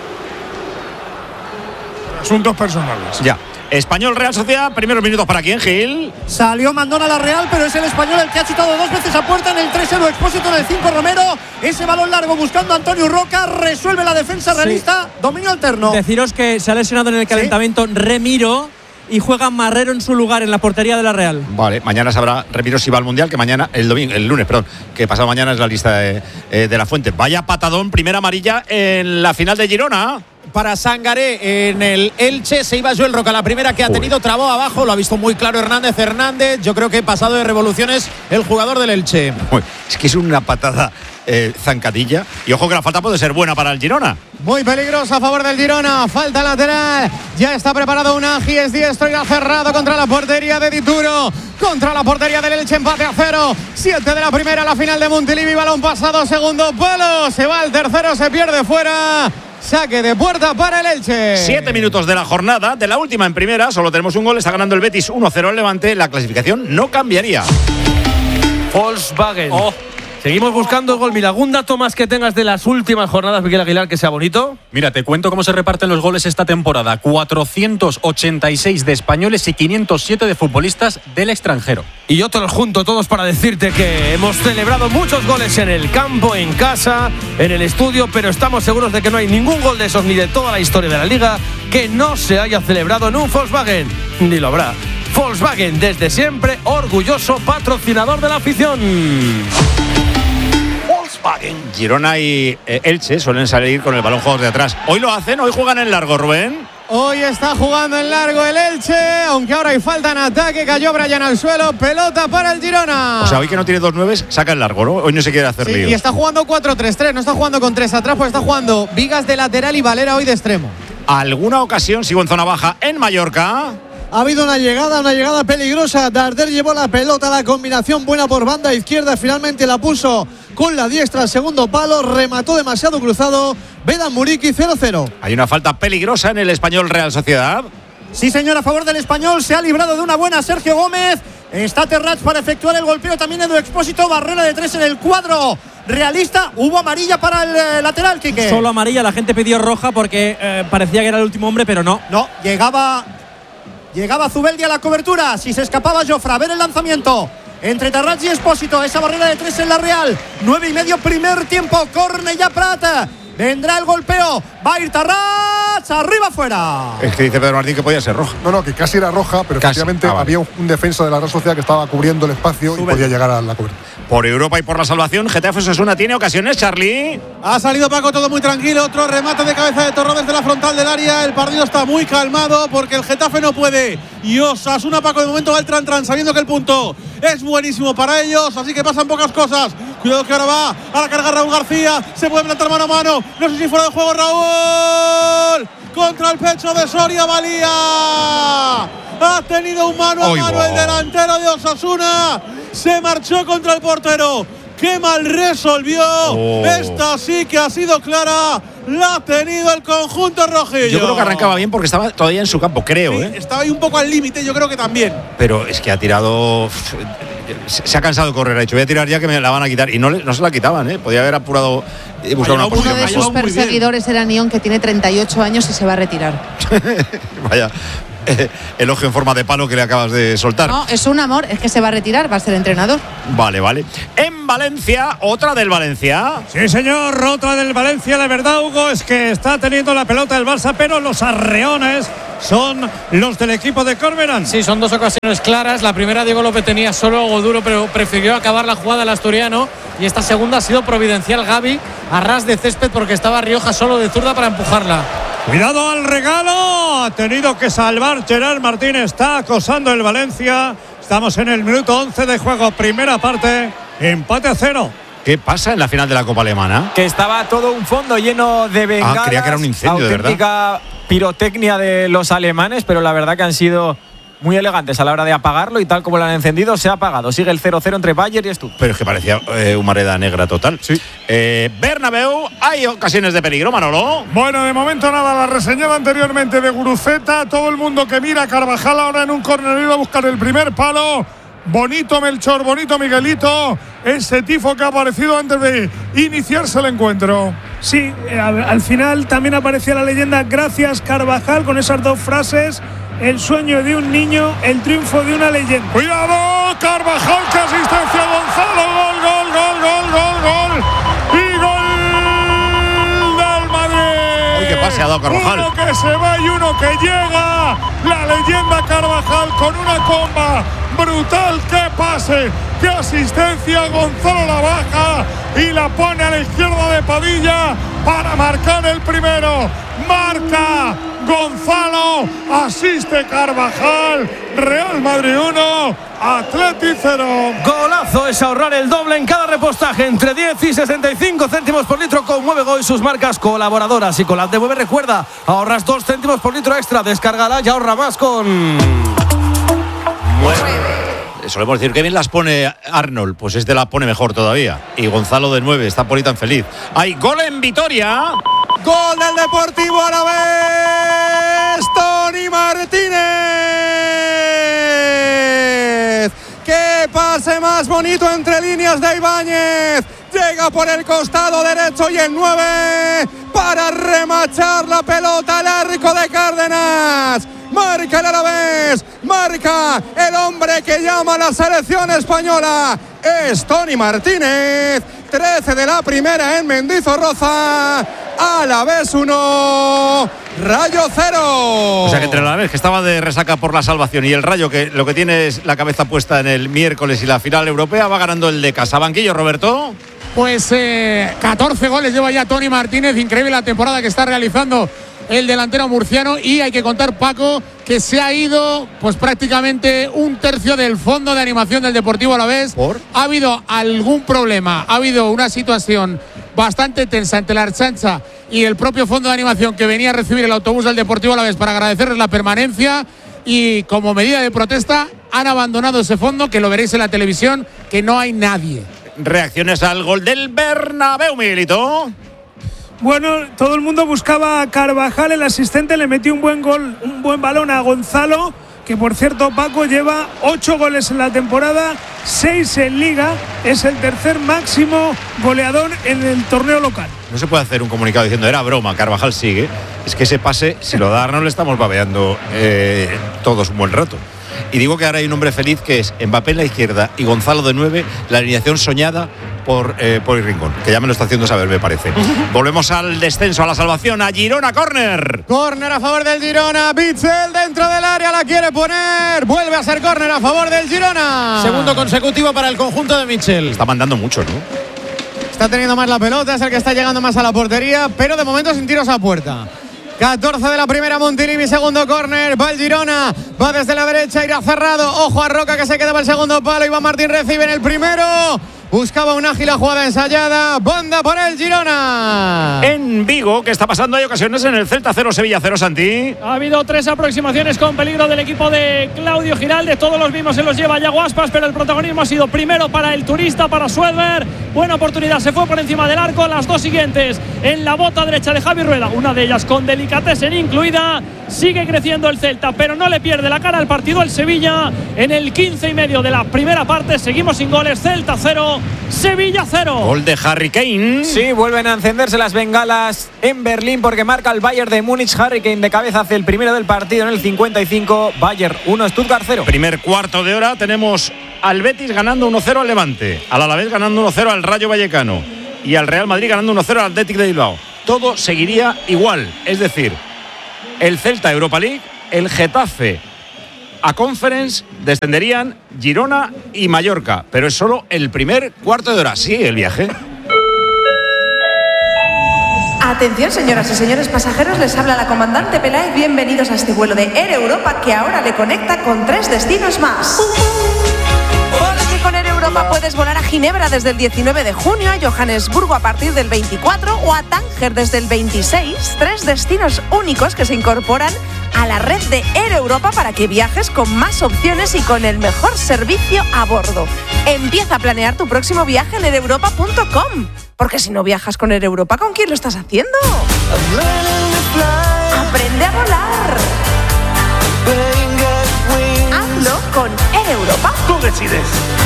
Asuntos personales. Ya. Español Real Sociedad, primeros minutos para quién, Gil. Salió Mandón a la Real, pero es el Español el que ha chutado 2 veces a puerta. En el 3-0 Expósito, en el 5 Romero. Ese balón largo buscando a Antonio Roca. Resuelve la defensa realista. Dominio alterno. Deciros que se ha lesionado en el calentamiento Remiro y juega Marrero en su lugar en la portería de la Real. Vale, mañana sabrá Remiro si va al Mundial, que mañana, el lunes, que pasado mañana es la lista de la Fuente. Vaya patadón, primera amarilla en la final de Girona. Para Sangaré en el Elche, se iba Joel Roca, la primera que ha tenido, trabó abajo, lo ha visto muy claro Hernández. Yo creo que pasado de revoluciones el jugador del Elche. Es que es una patada zancadilla, y ojo que la falta puede ser buena para el Girona. Muy peligrosa a favor del Girona, falta lateral, ya está preparado Unagi, es diestro y ha cerrado contra la portería de Dituro, contra la portería del Elche, empate a 0, 7 de la primera, la final de Montilivi, balón pasado, segundo palo, se va al tercero, se pierde fuera. Saque de puerta para el Elche. 7 minutos de la jornada, de la última en primera, solo tenemos un gol, está ganando el Betis 1-0 al Levante, la clasificación no cambiaría. Volkswagen. Seguimos buscando el gol. Mira, algún dato más que tengas de las últimas jornadas, Miguel Aguilar, que sea bonito. Mira, te cuento cómo se reparten los goles esta temporada. 486 de españoles y 507 de futbolistas del extranjero. Y yo te los junto todos para decirte que hemos celebrado muchos goles en el campo, en casa, en el estudio, pero estamos seguros de que no hay ningún gol de esos ni de toda la historia de la Liga que no se haya celebrado en un Volkswagen. Ni lo habrá. Volkswagen, desde siempre, orgulloso patrocinador de la afición. Volkswagen. Girona y Elche suelen salir con el balón jugados de atrás. Hoy lo hacen, hoy juegan en largo, Rubén. Hoy está jugando en largo el Elche, aunque ahora hay falta en ataque, cayó Brian al suelo, pelota para el Girona. O sea, hoy que no tiene 2 nueves, saca el largo, ¿no? Hoy no se quiere hacer lío. Y está jugando 4-3-3, no está jugando con 3 atrás, pues está jugando Vigas de lateral y Valera hoy de extremo. ¿Alguna ocasión, sigo en zona baja, en Mallorca? Ha habido una llegada peligrosa. Darder llevó la pelota, la combinación buena por banda izquierda. Finalmente la puso con la diestra al segundo palo. Remató demasiado cruzado. Vedan Muriqui 0-0. Hay una falta peligrosa en el Español Real Sociedad. Sí, señor, a favor del Español. Se ha librado de una buena Sergio Gómez. Está Terrats para efectuar el golpeo. También Edu Expósito. Barrera de 3 en el cuadro realista. Hubo amarilla para el lateral, Quique. Solo amarilla. La gente pidió roja porque parecía que era el último hombre, pero no. No, Llegaba Zubeldi a la cobertura. Si se escapaba Jofra, a ver el lanzamiento entre Terrats y Expósito. Esa barrera de 3 en la Real. 9:30 primer tiempo. Cornellà Prat. Vendrá el golpeo. Va a ir Terrats. Arriba fuera. Es que dice Pedro Martín que podía ser roja. No, que casi era roja, pero efectivamente había un defensa de la Real Sociedad que estaba cubriendo el espacio y podía llegar a la cobertura. Por Europa y por la salvación, Getafe Osasuna tiene ocasiones, Charlie. Ha salido Paco todo muy tranquilo. Otro remate de cabeza de Torró desde la frontal del área. El partido está muy calmado porque el Getafe no puede. Y Osasuna, Paco, de momento va el tran sabiendo que el punto es buenísimo para ellos. Así que pasan pocas cosas. Cuidado que ahora va a la carga Raúl García. Se puede plantar mano a mano. No sé si fuera de juego Raúl. Contra el pecho de Soria Valía. Ha tenido un mano a mano el delantero de Osasuna. Se marchó contra el portero. ¡Qué mal resolvió! Esta sí que ha sido clara. La ha tenido el conjunto rojillo. Yo creo que arrancaba bien porque estaba todavía en su campo, creo. Sí, estaba ahí un poco al límite, yo creo que también. Pero es que ha tirado. Se ha cansado de correr, ha dicho, voy a tirar ya que me la van a quitar. Y no se la quitaban, ¿eh? Podía haber apurado y buscar una posición. Uno de sus perseguidores era Nión, que tiene 38 años y se va a retirar. Vaya. elogio en forma de palo que le acabas de soltar. No, es un amor, es que se va a retirar, va a ser entrenador. Vale. En Valencia, otra del Valencia. Sí, señor, otra del Valencia. La verdad, Hugo, es que está teniendo la pelota el Barça, pero los arreones son los del equipo de Corberán. Sí, son dos ocasiones claras. La primera, Diego López tenía solo algo duro, pero prefirió acabar la jugada el asturiano. Y esta segunda ha sido providencial Gavi a ras de césped porque estaba Rioja solo de zurda para empujarla. Cuidado al regalo. Ha tenido que salvar Gerard Martín. Está acosando el Valencia. Estamos en el minuto 11 de juego. Primera parte. Empate a 0. ¿Qué pasa en la final de la Copa Alemana? Que estaba todo un fondo lleno de bengalas. Creía que era un incendio, de verdad. Auténtica pirotecnia de los alemanes, pero la verdad que han sido muy elegantes a la hora de apagarlo y tal como lo han encendido, se ha apagado. Sigue el 0-0 entre Bayern y Stuttgart. Pero es que parecía humareda negra total. Sí. Bernabéu, hay ocasiones de peligro, Manolo. Bueno, de momento nada, la reseñada anteriormente de Guruceta. Todo el mundo que mira a Carvajal ahora en un córner a buscar el primer palo. Bonito Melchor, bonito Miguelito. Ese tifo que ha aparecido antes de iniciarse el encuentro. Sí, al final también aparecía la leyenda "Gracias Carvajal", con esas dos frases: el sueño de un niño, el triunfo de una leyenda. Cuidado, Carvajal, que asistencia a Gonzalo. Gol. Y gol del Madrid. Uy, qué pase ha dado Carvajal. Uno que se va y uno que llega. La leyenda Carvajal con una comba brutal. ¡Qué pase! ¡Qué asistencia! Gonzalo la baja y la pone a la izquierda de Padilla para marcar el primero. Marca Gonzalo, asiste Carvajal. Real Madrid 1, Atleti 0. Golazo es ahorrar el doble en cada repostaje, entre 10 y 65 céntimos por litro con Muevego y sus marcas colaboradoras. Y con las de Mueve, recuerda, ahorras 2 céntimos por litro extra. Descárgala y ahorra más con Solemos decir que bien las pone Arnold, pues este la pone mejor todavía. Y Gonzalo de 9, está por ahí tan feliz. ¡Hay gol en Vitoria! Gol del Deportivo Alavés, Toni Martínez. ¡Qué pase más bonito entre líneas de Ibáñez! Llega por el costado derecho y el 9 para remachar la pelota al arco de Cárdenas. Marca el Alavés, marca el hombre que llama a la selección española. Es Toni Martínez, 13 de la primera en Mendizorroza. Alavés 1, Rayo 0. O sea que entre el Alavés, que estaba de resaca por la salvación, y el Rayo, que lo que tiene es la cabeza puesta en el miércoles y la final europea, va ganando el de casa. Banquillo, Roberto. Pues 14 goles lleva ya Toni Martínez. Increíble la temporada que está realizando el delantero murciano. Y hay que contar, Paco, que se ha ido pues prácticamente un tercio del fondo de animación del Deportivo Alavés. ¿Por? Ha habido algún problema, ha habido una situación bastante tensa entre la Archancha y el propio fondo de animación, que venía a recibir el autobús del Deportivo Alavés para agradecerles la permanencia, y como medida de protesta han abandonado ese fondo, que lo veréis en la televisión, que no hay nadie. Reacciones al gol del Bernabéu, Miguelito. Bueno, todo el mundo buscaba a Carvajal, el asistente le metió un buen gol, un buen balón a Gonzalo, que por cierto, Paco, lleva 8 goles en la temporada, 6 en Liga, es el tercer máximo goleador en el torneo local. No se puede hacer un comunicado diciendo era broma, Carvajal sigue. Es que ese pase, si lo da Arnold, le estamos babeando todos un buen rato. Y digo que ahora hay un hombre feliz, que es Mbappé en la izquierda y Gonzalo de 9, la alineación soñada por el Rincón, que ya me lo está haciendo saber, me parece. Volvemos al descenso, a la salvación, a Girona, córner. Córner a favor del Girona, Bitzel dentro del área, la quiere poner, vuelve a ser córner a favor del Girona. Segundo consecutivo para el conjunto de Mitchell. Está mandando mucho, ¿no? Está teniendo más la pelota, es el que está llegando más a la portería, pero de momento sin tiros a puerta. 14 de la primera, Montilivi, segundo córner, va el Girona, va desde la derecha, irá cerrado, ojo a Roca que se queda para el segundo palo, Iván Martín recibe en el primero, buscaba un ágil, jugada ensayada, banda por el Girona. En Vigo, ¿qué está pasando? Hay ocasiones en el Celta 0, Sevilla 0, Santi. Ha habido 3 aproximaciones con peligro del equipo de Claudio Giralde. Todos los mismos se los lleva Yago Aspas, pero el protagonismo ha sido primero para el turista, para Suedberg. Buena oportunidad, se fue por encima del arco. Las dos siguientes en la bota derecha de Javi Rueda, una de ellas con delicatessen incluida. Sigue creciendo el Celta, pero no le pierde la cara al partido el Sevilla. En el 15 y medio de la primera parte seguimos sin goles. Celta 0, Sevilla 0. Gol de Harry Kane. Sí, vuelven a encenderse las bengalas en Berlín porque marca el Bayern de Múnich. Harry Kane de cabeza hace el primero del partido en el 55. Bayern 1, Stuttgart 0. Primer cuarto de hora tenemos al Betis ganando 1-0 al Levante, al Alavés ganando 1-0 al Rayo Vallecano y al Real Madrid ganando 1-0 al Athletic de Bilbao. Todo seguiría igual, es decir, el Celta Europa League, el Getafe a Conference, descenderían Girona y Mallorca, pero es solo el primer cuarto de hora. Sí, el viaje. Atención, señoras y señores pasajeros, les habla la comandante Peláez. Bienvenidos a este vuelo de Air Europa que ahora le conecta con 3 destinos más. Porque con Air Europa puedes volar a Ginebra desde el 19 de junio, a Johannesburgo a partir del 24 o a Tánger desde el 26. 3 destinos únicos que se incorporan a la red de Air Europa para que viajes con más opciones y con el mejor servicio a bordo. Empieza a planear tu próximo viaje en aereuropa.com. Porque si no viajas con Air Europa, ¿con quién lo estás haciendo? Aprende a volar. Hazlo con Air Europa. Tú decides.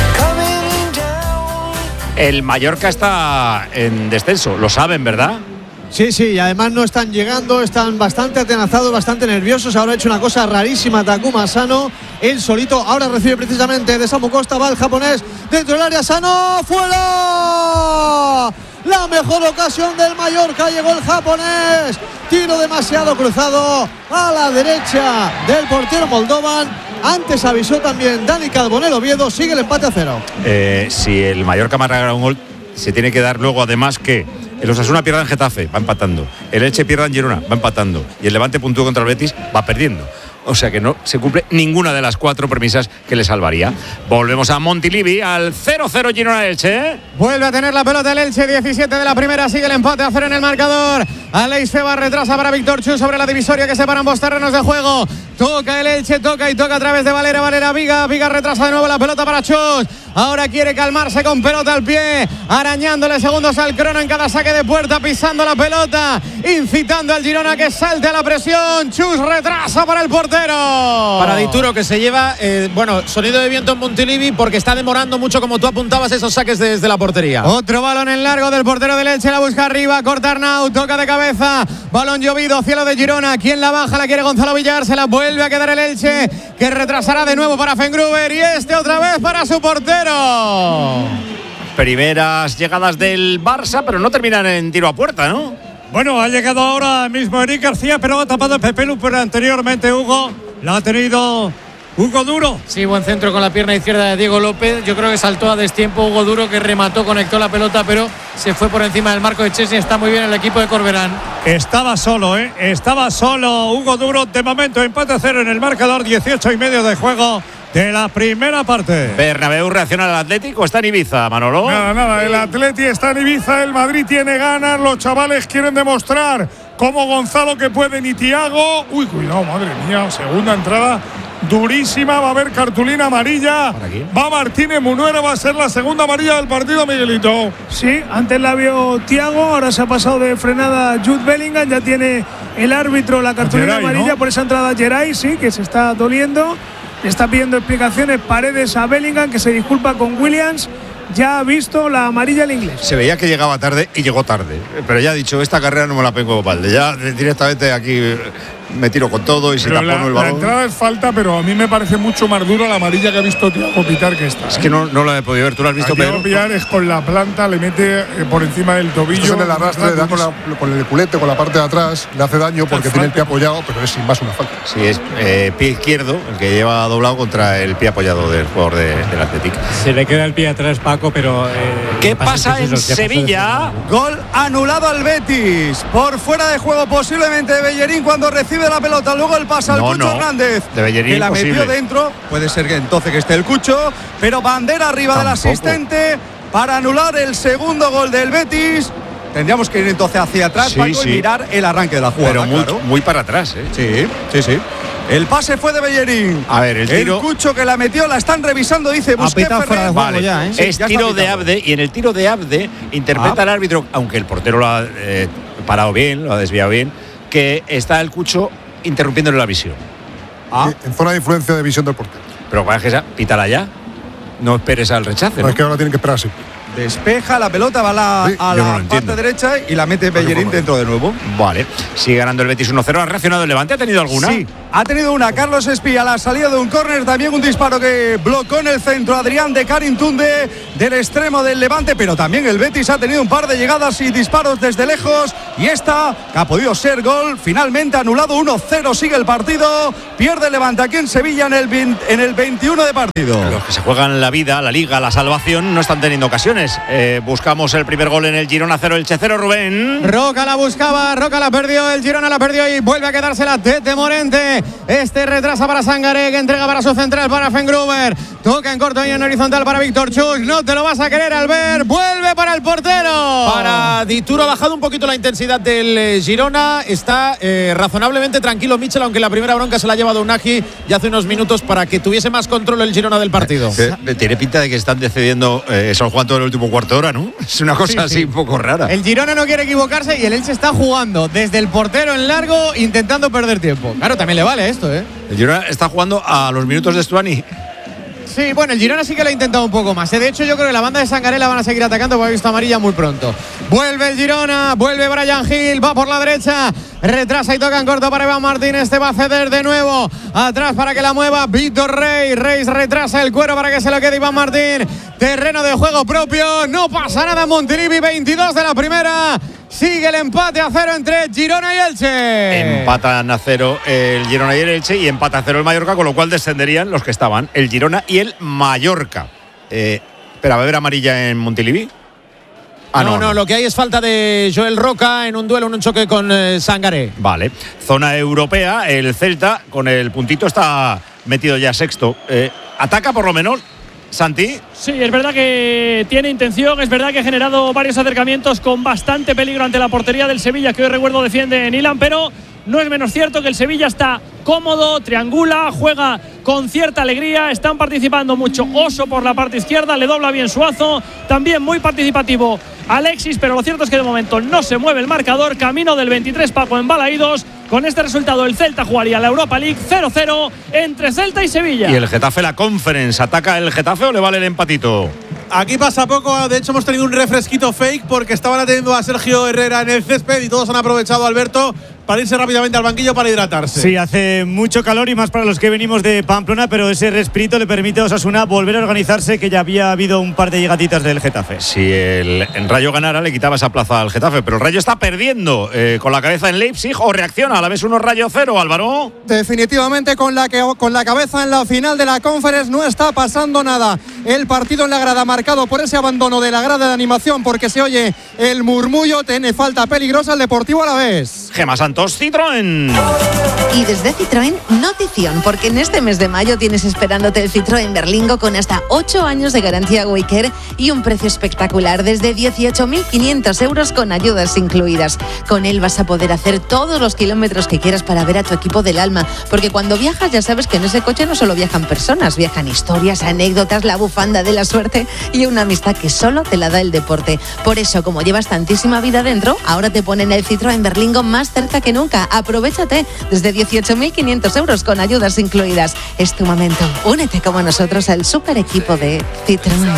El Mallorca está en descenso, lo saben, ¿verdad? Sí, y además no están llegando, están bastante atenazados, bastante nerviosos. Ahora ha hecho una cosa rarísima Takuma Asano, él solito. Ahora recibe precisamente de Samu Costa, va el japonés dentro del área. Asano, ¡fuera! La mejor ocasión del Mallorca, llegó el japonés. Tiro demasiado cruzado a la derecha del portero moldovan. Antes avisó también Dani Carbonell Oviedo. Sigue el empate a 0. Si el Mallorca marca un gol, se tiene que dar luego además que el Osasuna pierda en Getafe, va empatando. El Elche pierda en Girona, va empatando. Y el Levante puntúa contra el Betis, va perdiendo. O sea que no se cumple ninguna de las 4 premisas que le salvaría. Volvemos a Montilivi, al 0-0 Girona-Elche. Vuelve a tener la pelota el Elche, 17 de la primera, sigue el empate a 0 en el marcador. Aleix Feba retrasa para Víctor Chu sobre la divisoria que separa ambos terrenos de juego. Toca el Elche, toca a través de Valera Viga retrasa de nuevo la pelota para Chus. Ahora quiere calmarse con pelota al pie, arañándole segundos al crono en cada saque de puerta, pisando la pelota, incitando al Girona que salte a la presión. Chus retrasa para el portero. Para Dituro, que se lleva, sonido de viento en Montilivi porque está demorando mucho, como tú apuntabas, esos saques desde la portería. Otro balón en largo del portero del Elche, la busca arriba, corta Arnau, toca de cabeza, balón llovido, cielo de Girona. ¿Quién la baja? La quiere Gonzalo Villar, se la vuelve a quedar el Elche, que retrasará de nuevo para Fengruber y otra vez para su portero. Primeras llegadas del Barça, pero no terminan en tiro a puerta, ¿no? Bueno, ha llegado ahora mismo Eric García, pero ha tapado Pepe Lu, pero anteriormente Hugo la ha tenido Hugo Duro. Sí, buen centro con la pierna izquierda de Diego López. Yo creo que saltó a destiempo Hugo Duro, que remató, conectó la pelota, pero se fue por encima del marco de Chesney. Está muy bien el equipo de Corberán. Estaba solo Hugo Duro. De momento empate a 0 en el marcador, 18:30 de juego de la primera parte. ¿Bernabéu reacciona al Atlético o está en Ibiza, Manolo? Nada, el Atleti está en Ibiza, el Madrid tiene ganas, los chavales quieren demostrar como Gonzalo que pueden y Thiago. Uy, cuidado, madre mía, segunda entrada durísima, va a haber cartulina amarilla. Va Martínez Munuera, va a ser la segunda amarilla del partido, Miguelito. Sí, antes la vio Thiago, ahora se ha pasado de frenada Jude Bellingham, ya tiene el árbitro la cartulina Geray, amarilla, ¿no? Por esa entrada Geray, sí, que se está doliendo. Le está pidiendo explicaciones Paredes a Bellingham, que se disculpa con Williams. Ya ha visto la amarilla el inglés. Se veía que llegaba tarde y llegó tarde. Pero ya ha dicho, esta carrera no me la pego balde. Ya directamente aquí me tiro con todo y si tapono el La balón. entrada es falta, pero a mí me parece mucho más dura la amarilla que ha visto Thiago pitar que esta. Es que no lo he podido ver. ¿Tú lo has visto, Pedro? Thiago es con la planta, le mete por encima del tobillo. Esto es en el arrastre, le da con el culete, con la parte de atrás, le hace daño porque tiene el pie apoyado, pero es sin más una falta. Sí, es pie izquierdo, el que lleva doblado contra el pie apoyado del jugador del Athletic. Se le queda el pie atrás, Paco, pero... ¿Qué pasa en Sevilla? Gol anulado al Betis. Por fuera de juego posiblemente de Bellerín cuando recibe la pelota. Luego el pase al Cucho Hernández. De Bellerín que la imposible. metió dentro. Puede ser que entonces que esté el Cucho. Pero bandera arriba del asistente para anular el segundo gol del Betis. Tendríamos que ir entonces hacia atrás, Paco, y mirar el arranque de la jugada. Pero muy para atrás, ¿eh? Sí. El pase fue de Bellerín. A ver, el tiro. El Cucho que la metió, la están revisando, dice Busquets. Vale. Es tiro de Abde, y en el tiro de Abde interpreta el árbitro, aunque el portero lo ha parado bien, lo ha desviado bien, que está el Cucho interrumpiéndole la visión. En zona de influencia de visión del portero. Pero para que pítala ya. No esperes al rechace. No, es que ahora tienen que esperar así. despeja la pelota, va a la parte derecha y la mete Bellerín dentro de nuevo. Vale, sigue ganando el Betis 1-0. ¿Ha reaccionado el Levante? ¿Ha tenido alguna? Sí, ha tenido una. Carlos Espía, la salida de un córner, también un disparo que blocó en el centro Adrián de Carintunde del extremo del Levante, pero también el Betis ha tenido un par de llegadas y disparos desde lejos, y esta que ha podido ser gol, finalmente anulado. 1-0 sigue el partido, pierde el Levante aquí en Sevilla en el 21 de partido. Los que se juegan la vida, la liga, la salvación, no están teniendo ocasiones. Buscamos el primer gol en el Girona 0, Elche 0, Rubén. Roca la buscaba, Roca la perdió, el Girona la perdió y vuelve a quedársela Tete Morente. Este retrasa para Sangaré, que entrega para su central para Fengruber. Toca en corto y en horizontal para Víctor Chus. No te lo vas a querer, Albert. Vuelve para el portero. Para Dituro ha bajado un poquito la intensidad del Girona. Está razonablemente tranquilo Michel, aunque la primera bronca se la ha llevado Unagi ya hace unos minutos para que tuviese más control el Girona del partido. Tiene pinta de que están decidiendo San Juan todo el último cuarto de hora, ¿no? Es una cosa así un poco rara. El Girona no quiere equivocarse y el Elche está jugando desde el portero en largo, intentando perder tiempo. Claro, también le vale esto, ¿eh? El Girona está jugando a los minutos de Stuani. Sí, bueno, el Girona sí que lo ha intentado un poco más. De hecho, yo creo que la banda de Sangaré la van a seguir atacando porque ha visto amarilla muy pronto. Vuelve el Girona, vuelve Brian Hill, va por la derecha, retrasa y toca en corto para Iván Martín. Este va a ceder de nuevo atrás para que la mueva Víctor Rey. Reis retrasa el cuero para que se lo quede Iván Martín. Terreno de juego propio, no pasa nada en Montilivi, 22 de la primera. Sigue el empate a 0 entre Girona y Elche. Empatan a 0 el Girona y el Elche y empata a 0 el Mallorca, con lo cual descenderían los que estaban, el Girona y el Mallorca. Espera, ¿va a haber amarilla en Montilivi? No, lo que hay es falta de Joel Roca en un duelo, en un choque con Sangaré. Vale, zona europea, el Celta con el puntito está metido ya sexto. Ataca por lo menos, Santi. Sí, es verdad que tiene intención, es verdad que ha generado varios acercamientos con bastante peligro ante la portería del Sevilla, que hoy recuerdo defiende Nilan, pero no es menos cierto que el Sevilla está cómodo, triangula, juega con cierta alegría, están participando mucho. Oso por la parte izquierda, le dobla bien Suazo, también muy participativo Alexis, pero lo cierto es que de momento no se mueve el marcador. Camino del 23 Paco en Balaídos. Con este resultado el Celta jugaría la Europa League 0-0 entre Celta y Sevilla. Y el Getafe la Conference, ¿ataca el Getafe o le vale el empatito? Aquí pasa poco, de hecho hemos tenido un refresquito fake porque estaban atendiendo a Sergio Herrera en el césped y todos han aprovechado, Alberto, para irse rápidamente al banquillo para hidratarse. Sí, hace mucho calor y más para los que venimos de Pamplona, pero ese respirito le permite a Osasuna volver a organizarse, que ya había habido un par de llegaditas del Getafe. Si el Rayo ganara le quitaba esa plaza al Getafe, pero el Rayo está perdiendo con la cabeza en Leipzig, o reacciona a la vez 1 Rayo 0, Álvaro. Definitivamente con la cabeza en la final de la Conference no está pasando nada. El partido en la grada marcado por ese abandono de la grada de animación, porque se oye el murmullo. Tiene falta peligrosa el Deportivo Alavés. Gemma Santos, Citroën. Y desde Citroën, notición, porque en este mes de mayo tienes esperándote el Citroën Berlingo con hasta 8 años de garantía Waycare y un precio espectacular desde 18.500 euros con ayudas incluidas. Con él vas a poder hacer todos los kilómetros que quieras para ver a tu equipo del alma, porque cuando viajas ya sabes que en ese coche no solo viajan personas, viajan historias, anécdotas, la bufanda de la suerte y una amistad que solo te la da el deporte. Por eso, como llevas tantísima vida dentro, ahora te ponen el Citroën Berlingo más cerca que nunca. Aprovéchate, desde 18.500 euros con ayudas incluidas. Es tu momento. Únete como nosotros al super equipo de Citroën.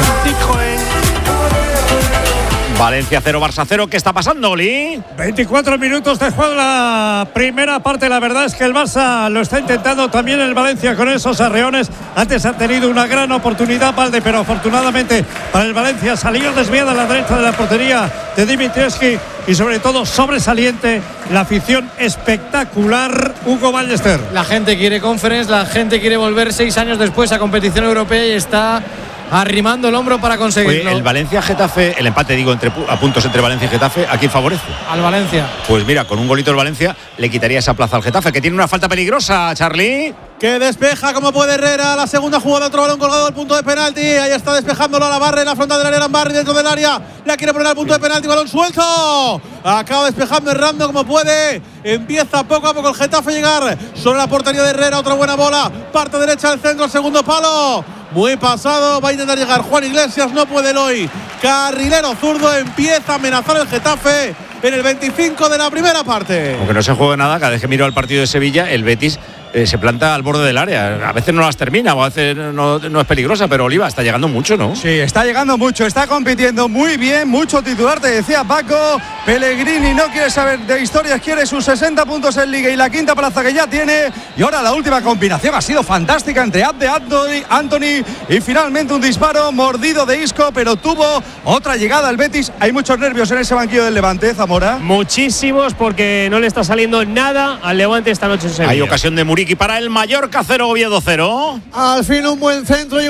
Valencia 0, Barça 0. ¿Qué está pasando, Oli? 24 minutos de juego la primera parte. La verdad es que el Barça lo está intentando, también el Valencia con esos arreones. Antes ha tenido una gran oportunidad Valde, pero afortunadamente para el Valencia salió desviada a la derecha de la portería de Dimitrievski y sobre todo sobresaliente la afición espectacular. Hugo Ballester. La gente quiere Conference, la gente quiere volver 6 años después a competición europea y está arrimando el hombro para conseguirlo. Oye, el Valencia-Getafe, el empate digo a puntos entre Valencia y Getafe, ¿a quién favorece? Al Valencia. Pues mira, con un golito el Valencia le quitaría esa plaza al Getafe, que tiene una falta peligrosa, Charlie. Que despeja como puede Herrera, la segunda jugada, otro balón colgado al punto de penalti, ahí está despejándolo a la Barre, en la frontal del área, Barre dentro del área, la quiere poner al punto de penalti, balón suelto, acaba despejando errando como puede, empieza poco a poco el Getafe a llegar sobre la portería de Herrera, otra buena bola, parte derecha del centro, segundo palo, muy pasado, va a intentar llegar Juan Iglesias, no puede Eloy, carrilero zurdo, empieza a amenazar el Getafe en el 25 de la primera parte. Aunque no se juega nada, cada vez que miro al partido de Sevilla, el Betis se planta al borde del área. A veces no las termina, o a veces no es peligrosa, pero Oliva está llegando mucho, ¿no? Sí, está llegando mucho, está compitiendo muy bien, mucho titular, te decía Paco. Pellegrini no quiere saber de historias, quiere sus 60 puntos en Liga y la quinta plaza que ya tiene. Y ahora la última combinación ha sido fantástica entre Abde, Anthony y finalmente un disparo mordido de Isco, pero tuvo otra llegada al Betis. Hay muchos nervios en ese banquillo del Levante, Zamora. Muchísimos, porque no le está saliendo nada al Levante esta noche en Sevilla. Hay ocasión de Muriqui para el Mallorca 0, Oviedo 0. Al fin un buen centro y